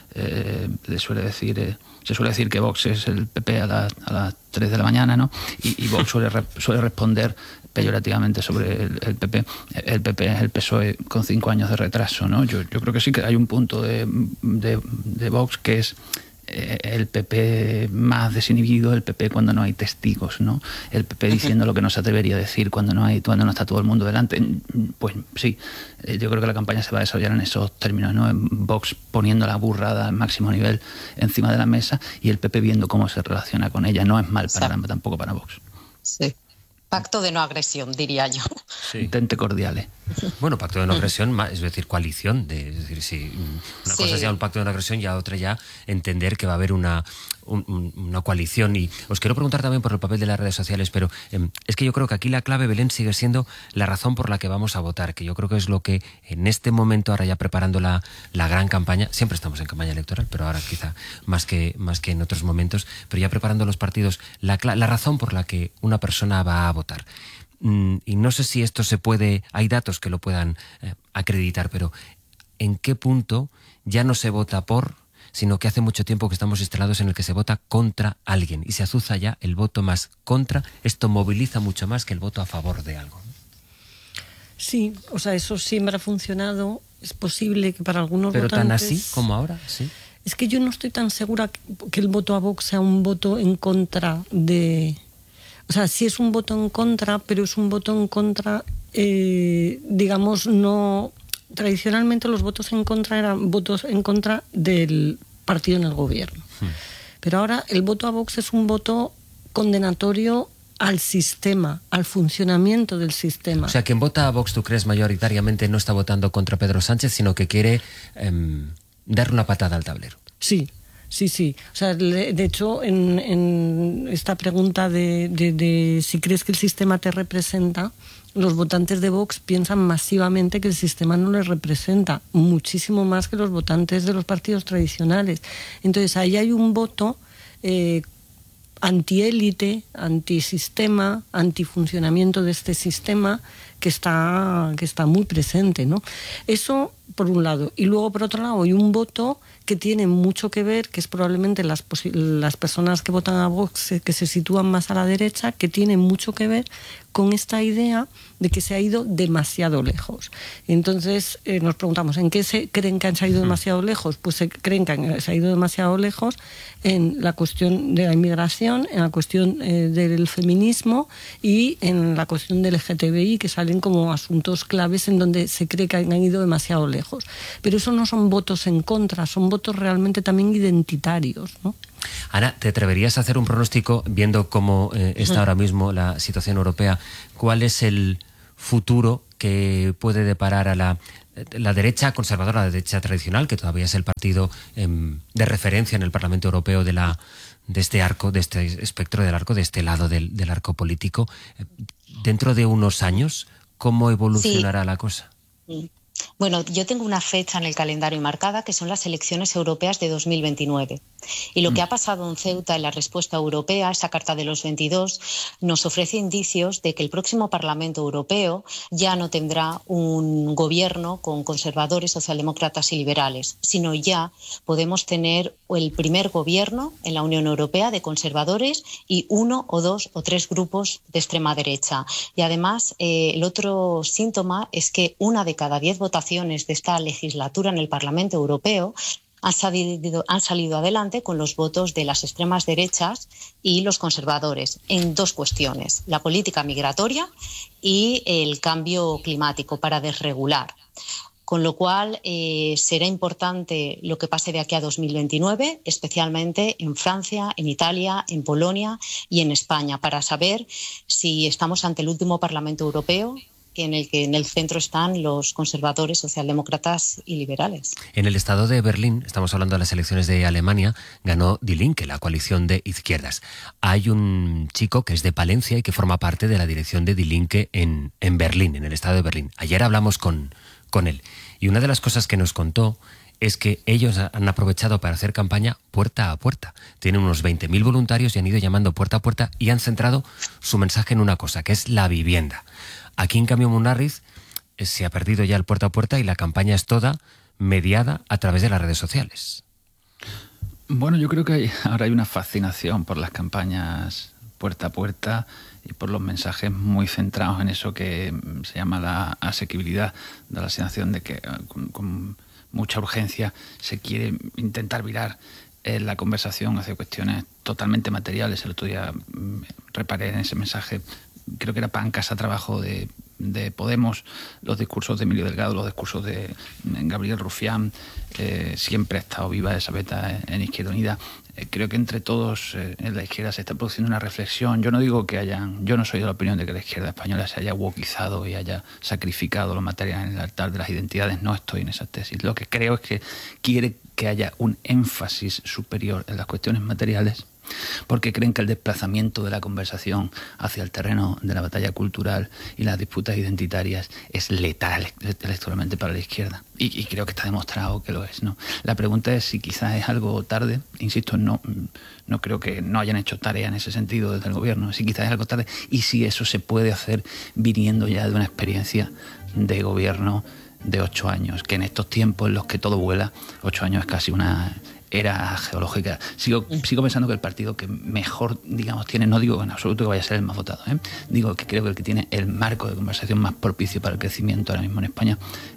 que Vox es el PP a las 3 de la mañana, ¿no? Y Vox suele responder peyorativamente sobre el PP. El PP es el PSOE con 5 años de retraso, ¿no? Yo creo que sí que hay un punto de Vox que es el PP más desinhibido, el PP cuando no hay testigos, ¿no? El PP diciendo lo que no se atrevería a decir cuando no está todo el mundo delante. Pues sí, yo creo que la campaña se va a desarrollar en esos términos, ¿no? Vox poniendo la burrada al máximo nivel encima de la mesa y el PP viendo cómo se relaciona con ella. No es mal panorama tampoco para Vox. Sí. Pacto de no agresión, diría yo. Sí. Tente cordiales. Bueno, pacto de no agresión, es decir, coalición. Es decir, si una cosa es ya un pacto de no agresión y otra ya entender que va a haber una coalición. Y os quiero preguntar también por el papel de las redes sociales, pero es que yo creo que aquí la clave, Belén, sigue siendo la razón por la que vamos a votar, que yo creo que es lo que en este momento, ahora ya preparando la gran campaña, siempre estamos en campaña electoral, pero ahora quizá más que en otros momentos, pero ya preparando los partidos, la razón por la que una persona va a votar. Y no sé si esto hay datos que lo puedan acreditar, pero ¿en qué punto ya no se vota por, sino que hace mucho tiempo que estamos instalados en el que se vota contra alguien y se azuza ya el voto más contra? Esto moviliza mucho más que el voto a favor de algo. Sí, o sea, eso siempre ha funcionado. Es posible que para algunos pero votantes... ¿Pero tan así como ahora? Sí. Es que yo no estoy tan segura que el voto a Vox sea un voto en contra de... O sea, sí es un voto en contra, pero es un voto en contra, digamos, no... Tradicionalmente los votos en contra eran votos en contra del partido en el gobierno. Pero ahora el voto a Vox es un voto condenatorio al sistema, al funcionamiento del sistema. O sea, quien vota a Vox, ¿tú crees mayoritariamente no está votando contra Pedro Sánchez, sino que quiere darle una patada al tablero? Sí. O sea, de hecho, en esta pregunta de si crees que el sistema te representa, los votantes de Vox piensan masivamente que el sistema no les representa, muchísimo más que los votantes de los partidos tradicionales. Entonces, ahí hay un voto antiélite, antisistema, antifuncionamiento de este sistema que está muy presente, ¿no? Eso por un lado. Y luego, por otro lado, hay un voto que tiene mucho que ver, que es probablemente las personas que votan a Vox, que se sitúan más a la derecha, que tiene mucho que ver con esta idea de que se ha ido demasiado lejos. Entonces nos preguntamos, ¿en qué se creen que se ha ido demasiado lejos? Pues se creen que se ha ido demasiado lejos en la cuestión de la inmigración, en la cuestión del feminismo y en la cuestión del LGTBI, que salen como asuntos claves en donde se cree que han ido demasiado lejos. Pero eso no son votos en contra, son votos realmente también identitarios, ¿no? Ana, ¿te atreverías a hacer un pronóstico, viendo cómo está ahora mismo la situación europea? ¿Cuál es el futuro que puede deparar a la derecha conservadora, la derecha tradicional, que todavía es el partido de referencia en el Parlamento Europeo de este arco, de este espectro del arco, de este lado del arco político? Dentro de unos años, ¿cómo evolucionará la cosa? Bueno, yo tengo una fecha en el calendario marcada, que son las elecciones europeas de 2029. Y lo que ha pasado en Ceuta en la respuesta europea, esa Carta de los 22, nos ofrece indicios de que el próximo Parlamento Europeo ya no tendrá un gobierno con conservadores, socialdemócratas y liberales, sino ya podemos tener el primer gobierno en la Unión Europea de conservadores y 1 o 2 o 3 grupos de extrema derecha. Y además, el otro síntoma es que 1 de cada 10 votaciones de esta legislatura en el Parlamento Europeo han salido adelante con los votos de las extremas derechas y los conservadores en 2 cuestiones: la política migratoria y el cambio climático, para desregular. Con lo cual será importante lo que pase de aquí a 2029, especialmente en Francia, en Italia, en Polonia y en España, para saber si estamos ante el último Parlamento Europeo en el que en el centro están los conservadores, socialdemócratas y liberales. En el estado de Berlín, estamos hablando de las elecciones de Alemania, ganó Die Linke, la coalición de izquierdas. Hay un chico que es de Palencia y que forma parte de la dirección de Die Linke en Berlín, en el estado de Berlín. Ayer hablamos con él y una de las cosas que nos contó es que ellos han aprovechado para hacer campaña puerta a puerta. Tienen unos 20.000 voluntarios y han ido llamando puerta a puerta y han centrado su mensaje en una cosa, que es la vivienda. Aquí en cambio Munarriz se ha perdido ya el puerta a puerta y la campaña es toda mediada a través de las redes sociales. Bueno, yo creo que ahora hay una fascinación por las campañas puerta a puerta y por los mensajes muy centrados en eso que se llama la asequibilidad, da la sensación de que con mucha urgencia se quiere intentar virar la conversación hacia cuestiones totalmente materiales. El otro día reparé en ese mensaje, creo que era Pan, Casa, Trabajo de Podemos, los discursos de Emilio Delgado, los discursos de Gabriel Rufián, siempre ha estado viva esa beta en Izquierda Unida. Creo que entre todos en la izquierda se está produciendo una reflexión. Yo no digo que yo no soy de la opinión de que la izquierda española se haya wokizado y haya sacrificado lo material en el altar de las identidades. No estoy en esa tesis. Lo que creo es que quiere que haya un énfasis superior en las cuestiones materiales, porque creen que el desplazamiento de la conversación hacia el terreno de la batalla cultural y las disputas identitarias es letal electoralmente para la izquierda. Y creo que está demostrado que lo es, ¿no? La pregunta es si quizás es algo tarde. Insisto, no creo que no hayan hecho tarea en ese sentido desde el gobierno. Si quizás es algo tarde y si eso se puede hacer viniendo ya de una experiencia de gobierno de 8 años, que en estos tiempos en los que todo vuela, 8 años es casi una era geológica. Sigo pensando que el partido que mejor, digamos, tiene, no digo en absoluto que vaya a ser el más votado, digo que creo que el que tiene el marco de conversación más propicio para el crecimiento ahora mismo en España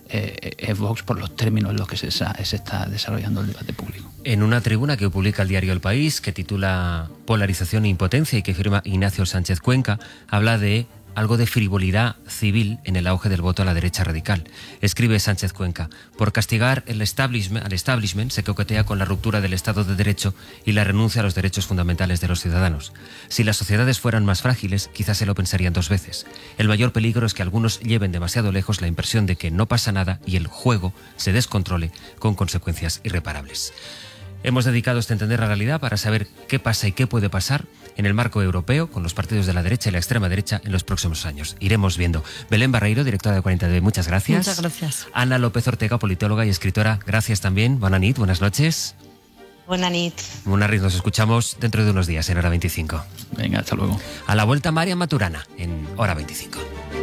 es Vox, por los términos en los que se está desarrollando el debate público. En una tribuna que publica el diario El País, que titula Polarización e impotencia y que firma Ignacio Sánchez Cuenca, habla de algo de frivolidad civil en el auge del voto a la derecha radical. Escribe Sánchez Cuenca: por castigar al establishment se coquetea con la ruptura del Estado de Derecho y la renuncia a los derechos fundamentales de los ciudadanos. Si las sociedades fueran más frágiles, quizás se lo pensarían 2 veces. El mayor peligro es que algunos lleven demasiado lejos la impresión de que no pasa nada y el juego se descontrole con consecuencias irreparables. Hemos dedicado este Entender la Realidad para saber qué pasa y qué puede pasar en el marco europeo con los partidos de la derecha y la extrema derecha en los próximos años. Iremos viendo. Belén Barreiro, directora de 40TV, muchas gracias. Muchas gracias. Ana López Ortega, politóloga y escritora, gracias también. Bona nit, buenas noches. Buena nit. Buenas noches, nos escuchamos dentro de unos días en Hora 25. Venga, hasta luego. A la vuelta, Marian Maturana en Hora 25.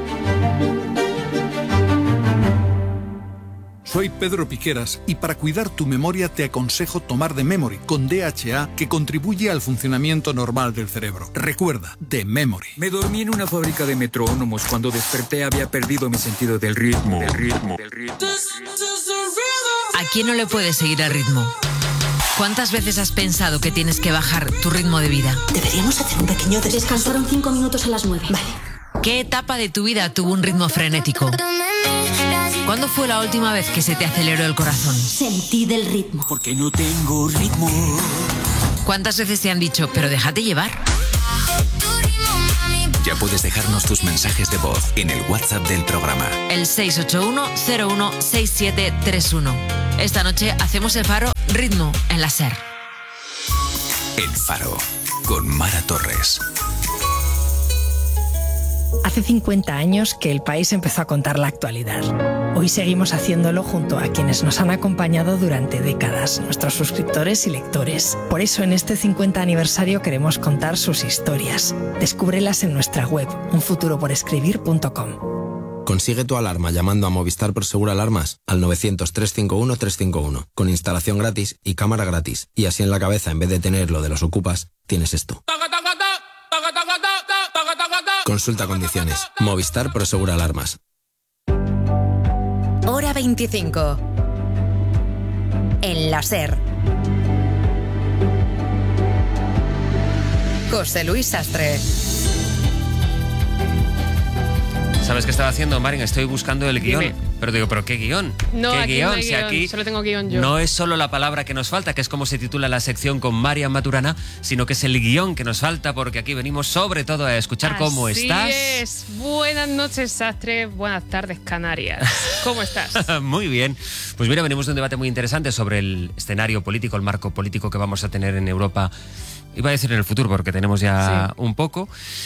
Soy Pedro Piqueras y para cuidar tu memoria te aconsejo tomar The Memory con DHA, que contribuye al funcionamiento normal del cerebro. Recuerda, The Memory. Me dormí en una fábrica de metrónomos. Cuando desperté había perdido mi sentido del ritmo. ¿A quién no le puedes seguir el ritmo? ¿Cuántas veces has pensado que tienes que bajar tu ritmo de vida? Deberíamos hacer un pequeño descanso. Descansaron 5 minutos a las 9. Vale. ¿Qué etapa de tu vida tuvo un ritmo frenético? ¿Cuándo fue la última vez que se te aceleró el corazón? Sentí del ritmo. Porque no tengo ritmo. ¿Cuántas veces te han dicho, pero déjate llevar? Ya puedes dejarnos tus mensajes de voz en el WhatsApp del programa. El 681-016731. Esta noche hacemos el Faro Ritmo en la SER. El Faro, con Mara Torres. Hace 50 años que el país empezó a contar la actualidad. Hoy seguimos haciéndolo junto a quienes nos han acompañado durante décadas, nuestros suscriptores y lectores. Por eso en este 50 aniversario queremos contar sus historias. Descúbrelas en nuestra web, unfuturoporescribir.com. Consigue tu alarma llamando a Movistar Prosegur Alarmas al 900-351-351, con instalación gratis y cámara gratis. Y así en la cabeza, en vez de tener lo de los ocupas, tienes esto. Consulta condiciones. Movistar Prosegur Alarmas. Hora 25. En la SER. José Luis Sastre. ¿Sabes qué estaba haciendo, Marian? Estoy buscando el guión. Dime. Pero digo, ¿pero qué guión? No, ¿Qué aquí guión? no hay Si guión, aquí solo tengo guión yo. no es solo la palabra que nos falta, que es como se titula la sección con Marian Maturana, sino que es el guión que nos falta, porque aquí venimos sobre todo a escuchar cómo estás. Así es. Buenas noches, Sastre. Buenas tardes, Canarias. ¿Cómo estás? Muy bien. Pues mira, venimos de un debate muy interesante sobre el escenario político, el marco político que vamos a tener en Europa. Iba a decir en el futuro, porque tenemos ya un poco.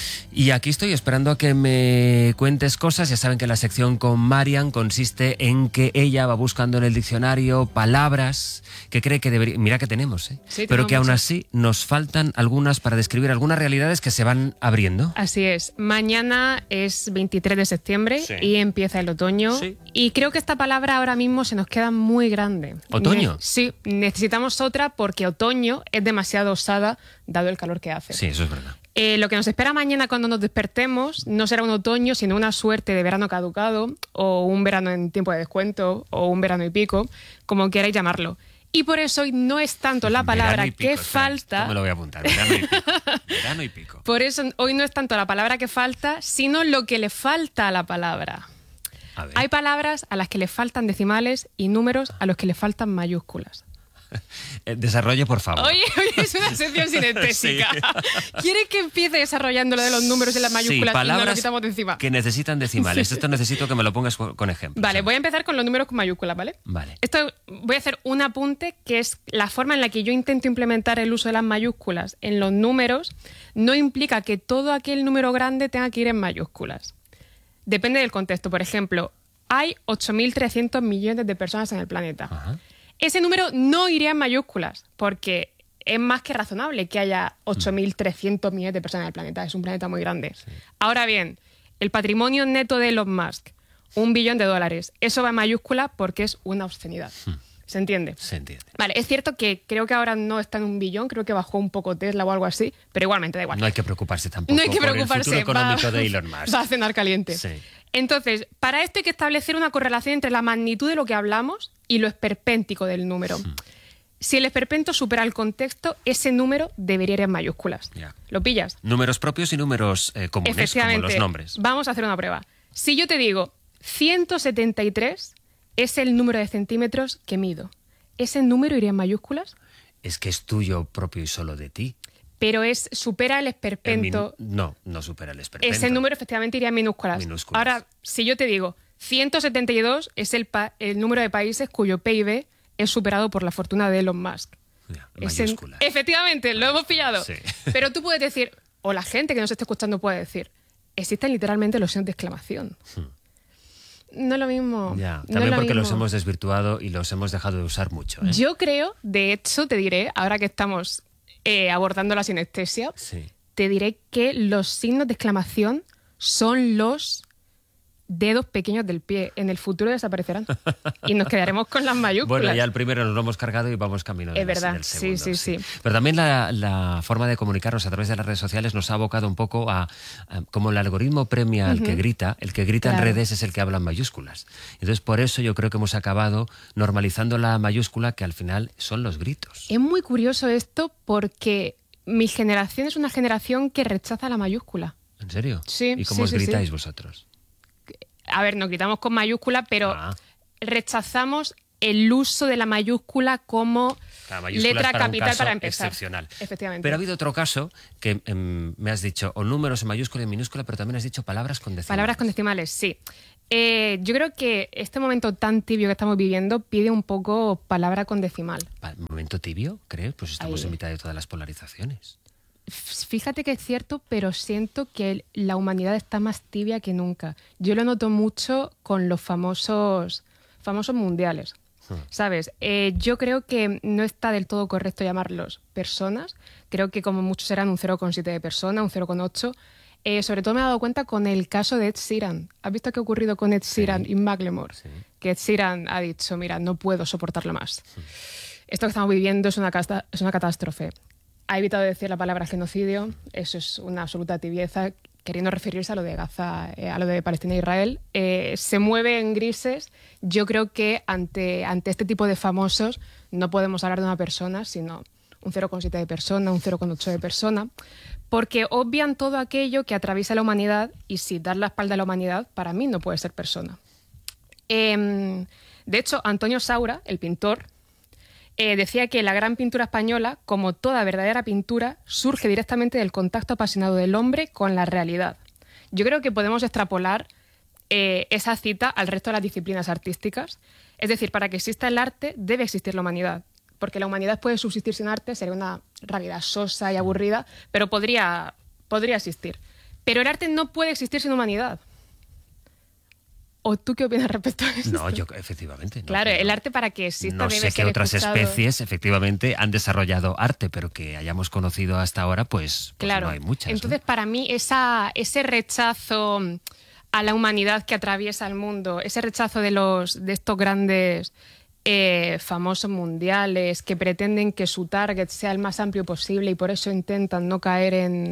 Y aquí estoy esperando a que me cuentes cosas. Ya saben que la sección con Marian consiste en que ella va buscando en el diccionario palabras que cree que debería... Mira que tenemos, ¿eh? Sí, pero que aún muchas. así nos faltan algunas para describir algunas realidades que se van abriendo. Así es. Mañana es 23 de septiembre Sí. y empieza el otoño. Sí. Y creo que esta palabra ahora mismo se nos queda muy grande. ¿Otoño? Sí, necesitamos otra porque otoño es demasiado osada dado el calor que hace. Sí, eso es verdad. Lo que nos espera mañana cuando nos despertemos no será un otoño, sino una suerte de verano caducado, o un verano en tiempo de descuento, o un verano y pico, como queráis llamarlo. Y por eso hoy no es tanto la palabra Verano y pico, que espera, falta... esto me lo voy a apuntar, verano y pico. Verano y pico. Por eso hoy no es tanto la palabra que falta, sino lo que le falta a la palabra. Hay palabras a las que le faltan decimales y números a los que le faltan mayúsculas. Desarrolle, por favor. Oye, es una sección sinestésica. Sí. ¿Quieres que empiece desarrollando lo de los números y las mayúsculas y no palabras lo quitamos de encima? que necesitan decimales. Sí. Esto necesito que me lo pongas con ejemplos. Vale, voy a empezar con los números con mayúsculas, ¿vale? Vale. Esto voy a hacer un apunte que es la forma en la que yo intento implementar el uso de las mayúsculas en los números. No implica que todo aquel número grande tenga que ir en mayúsculas. Depende del contexto. Por ejemplo, hay 8.300 millones de personas en el planeta. Ajá. Ese número no iría en mayúsculas porque es más que razonable que haya 8.300 millones de personas en el planeta. Es un planeta muy grande. Sí. Ahora bien, el patrimonio neto de Elon Musk, $1 billón. Eso va en mayúscula porque es una obscenidad. ¿Se entiende? Se entiende. Vale, es cierto que creo que ahora no está en $1 billón, creo que bajó un poco Tesla o algo así, pero igualmente da igual. No hay que preocuparse tampoco No hay que preocuparse. por el futuro económico de Elon Musk. Va a cenar caliente. Sí. Entonces, para esto hay que establecer una correlación entre la magnitud de lo que hablamos y lo esperpéntico del número. Si el esperpento supera el contexto, ese número debería ir en mayúsculas. Ya. ¿Lo pillas? Números propios y números comunes, Efectivamente. como los nombres. Vamos a hacer una prueba. Si yo te digo 173 es el número de centímetros que mido, ¿ese número iría en mayúsculas? Es que es tuyo propio y solo de ti. Pero supera el esperpento. No supera el esperpento. Ese número efectivamente iría en minúsculas. Ahora, si yo te digo 172 es el número de países cuyo PIB es superado por la fortuna de Elon Musk. Mayúsculas. Efectivamente, lo hemos pillado. Sí. Pero tú puedes decir, o la gente que nos esté escuchando puede decir, existen literalmente los signos de exclamación. No es lo mismo. Ya, No es también lo porque los mismo. hemos desvirtuado y los hemos dejado de usar mucho. ¿eh? Yo creo, de hecho, te diré, ahora que estamos abordando la sinestesia, Sí. te diré que los signos de exclamación son los dedos pequeños del pie. En el futuro desaparecerán. Y nos quedaremos con las mayúsculas. Bueno, ya el primero nos lo hemos cargado y vamos camino Es verdad, del sí, segundo. sí. Pero también la forma de comunicarnos a través de las redes sociales nos ha abocado un poco a como el algoritmo premia al que grita, el que grita en Claro. redes es el que habla en mayúsculas. Entonces, por eso yo creo que hemos acabado normalizando la mayúscula, que al final son los gritos. Es muy curioso esto porque mi generación es una generación que rechaza la mayúscula. ¿En serio? Sí, ¿Y cómo os sí, gritáis sí. vosotros? A ver, nos gritamos con mayúscula, pero rechazamos el uso de la mayúscula como La mayúscula letra es para un capital caso para empezar. excepcional. Efectivamente. Pero ha habido otro caso que me has dicho o números en mayúscula y en minúscula, pero también has dicho palabras con decimales. Palabras con decimales, sí. Yo creo que este momento tan tibio que estamos viviendo pide un poco palabra con decimal. ¿Momento tibio, crees? Pues estamos Ahí. en mitad de todas las polarizaciones. Fíjate que es cierto, pero siento que la humanidad está más tibia que nunca. Yo lo noto mucho con los famosos mundiales. ¿Sabes? Yo creo que no está del todo correcto llamarlos personas. Creo que como muchos serán un 0,7 de persona, un 0,8. Sobre todo me he dado cuenta con el caso de Ed Sheeran. ¿Has visto qué ha ocurrido con Ed Sheeran y Macklemore? Que Ed Sheeran ha dicho, mira, no puedo soportarlo más. Esto que estamos viviendo es una catástrofe. Ha evitado decir la palabra genocidio. Eso es una absoluta tibieza, queriendo referirse a lo de Gaza, a lo de Palestina e Israel. Se mueve en grises. Yo creo que ante este tipo de famosos no podemos hablar de una persona, sino un 0,7 de persona, un 0,8 de persona, porque obvian todo aquello que atraviesa la humanidad, y si dar la espalda a la humanidad, para mí no puede ser persona. De hecho, Antonio Saura, el pintor, decía que la gran pintura española, como toda verdadera pintura, surge directamente del contacto apasionado del hombre con la realidad. Yo creo que podemos extrapolar esa cita al resto de las disciplinas artísticas. Es decir, para que exista el arte debe existir la humanidad, porque la humanidad puede subsistir sin arte, sería una realidad sosa y aburrida, pero podría existir. Pero el arte no puede existir sin humanidad. ¿O tú qué opinas respecto a eso? No, yo efectivamente. No, claro, el arte para que exista no debe sé ser qué otras escuchado. especies efectivamente han desarrollado arte, pero que hayamos conocido hasta ahora, pues Claro. no hay muchas. Entonces, para mí, ese rechazo a la humanidad que atraviesa el mundo, ese rechazo de estos grandes famosos mundiales que pretenden que su target sea el más amplio posible y por eso intentan no caer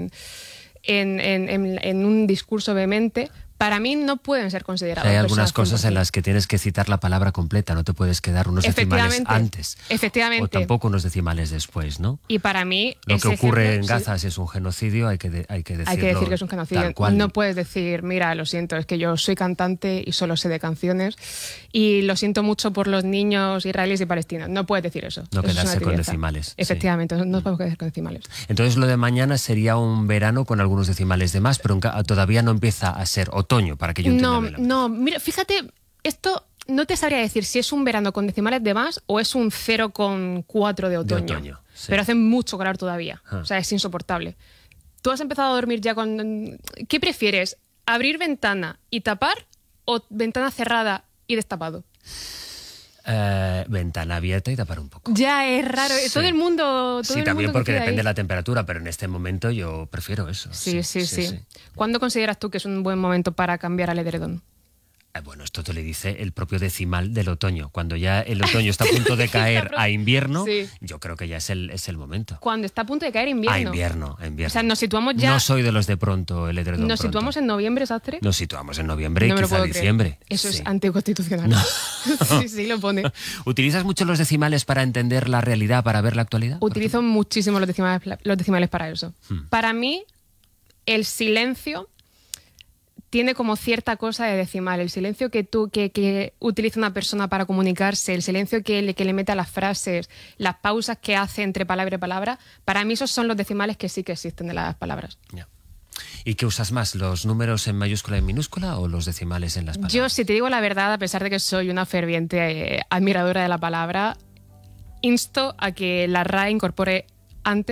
en un discurso vehemente, para mí no pueden ser considerados Hay algunas personas cosas en las que tienes que citar la palabra completa, no te puedes quedar unos decimales antes. Efectivamente. O tampoco unos decimales después, ¿no? Y para mí Lo que ese ocurre en ejemplo, Gaza si es un genocidio, hay que decirlo. hay que decir que es un genocidio. Tal cual. No puedes decir, mira, lo siento, es que yo soy cantante y solo sé de canciones y lo siento mucho por los niños israelíes y palestinos. No puedes decir eso. No Eso es quedarse una con tibieza. decimales, sí. Efectivamente, no podemos quedar con decimales. Entonces lo de mañana sería un verano con algunos decimales de más, pero todavía no empieza a ser otoño, para que yo entienda bien. No, mira, fíjate, esto no te sabría decir si es un verano con decimales de más o es un 0,4 de otoño. Sí. Pero hace mucho calor todavía. Ah. O sea, es insoportable. ¿Tú has empezado a dormir ya con... ¿Qué prefieres? ¿Abrir ventana y tapar o ventana cerrada y destapado? Ventana abierta y tapar un poco. Ya es raro. Sí. Todo el mundo... Sí, también porque coincide depende de ahí. la temperatura, pero en este momento yo prefiero eso. Sí. ¿Cuándo consideras tú que es un buen momento para cambiar al edredón? Bueno, esto te lo dice el propio decimal del otoño. Cuando ya el otoño está a punto de caer a invierno, Sí. yo creo que ya es el momento. Cuando está a punto de caer invierno. A invierno. O sea, nos situamos ya... No soy de los de pronto, el edredón ¿Nos pronto. situamos en noviembre, Sastre? Nos situamos en noviembre No y me lo quizá puedo creer. diciembre. Eso Sí. es anticonstitucional. No. Sí, lo pone. ¿Utilizas mucho los decimales para entender la realidad, para ver la actualidad? Utilizo muchísimo los decimales para eso. Para mí, el silencio tiene como cierta cosa de decimal. El silencio que utiliza una persona para comunicarse, el silencio que le mete a las frases, las pausas que hace entre palabra y palabra, para mí esos son los decimales que sí que existen de las palabras. Ya. ¿Y qué usas más, los números en mayúscula y en minúscula o los decimales en las palabras? Yo, si te digo la verdad, a pesar de que soy una ferviente admiradora de la palabra, insto a que la RAE incorpore antes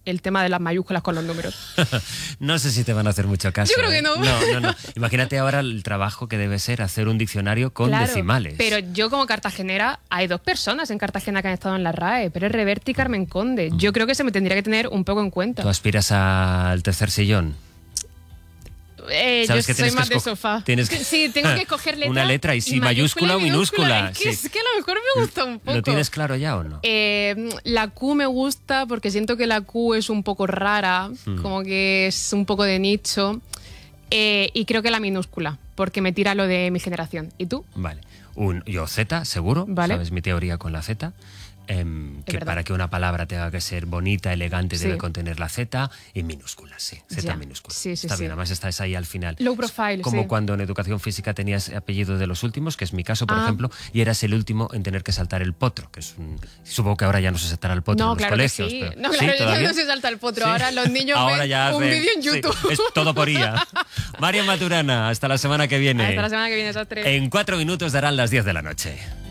el tema de las mayúsculas con los números. No sé si te van a hacer mucho caso. Yo creo que no. No. Imagínate ahora el trabajo que debe ser hacer un diccionario con decimales. Pero yo como cartagenera, hay 2 personas en Cartagena que han estado en la RAE, Pérez Reverte y Carmen Conde. Yo creo que se me tendría que tener un poco en cuenta. ¿Tú aspiras al tercer sillón? Yo soy más de sofá. Sí, tengo que escoger letra. Una letra y si mayúscula o minúscula. Es que a lo mejor me gusta un poco. ¿Lo tienes claro ya o no? La Q me gusta porque siento que la Q es un poco rara, como que es un poco de nicho. Y creo que la minúscula, porque me tira lo de mi generación. ¿Y tú? Vale. Yo Z, seguro. Vale. ¿Sabes mi teoría con la Z? Que para que una palabra tenga que ser bonita, elegante, debe contener la Z y minúsculas, sí. Z minúscula. Sí, está bien, además estás ahí al final. Low profile, como cuando en educación física tenías apellido de los últimos, que es mi caso, por ejemplo, y eras el último en tener que saltar el potro, que es supongo que ahora ya no se saltará el potro en los colegios. Sí. Pero, no, claro, ya no se salta el potro. Ahora los niños ven un vídeo en YouTube. Es todo por IA. Marian Maturana, hasta la semana que viene. Hasta la semana que viene, Sastre. En 4 minutos darán las 10 de la noche.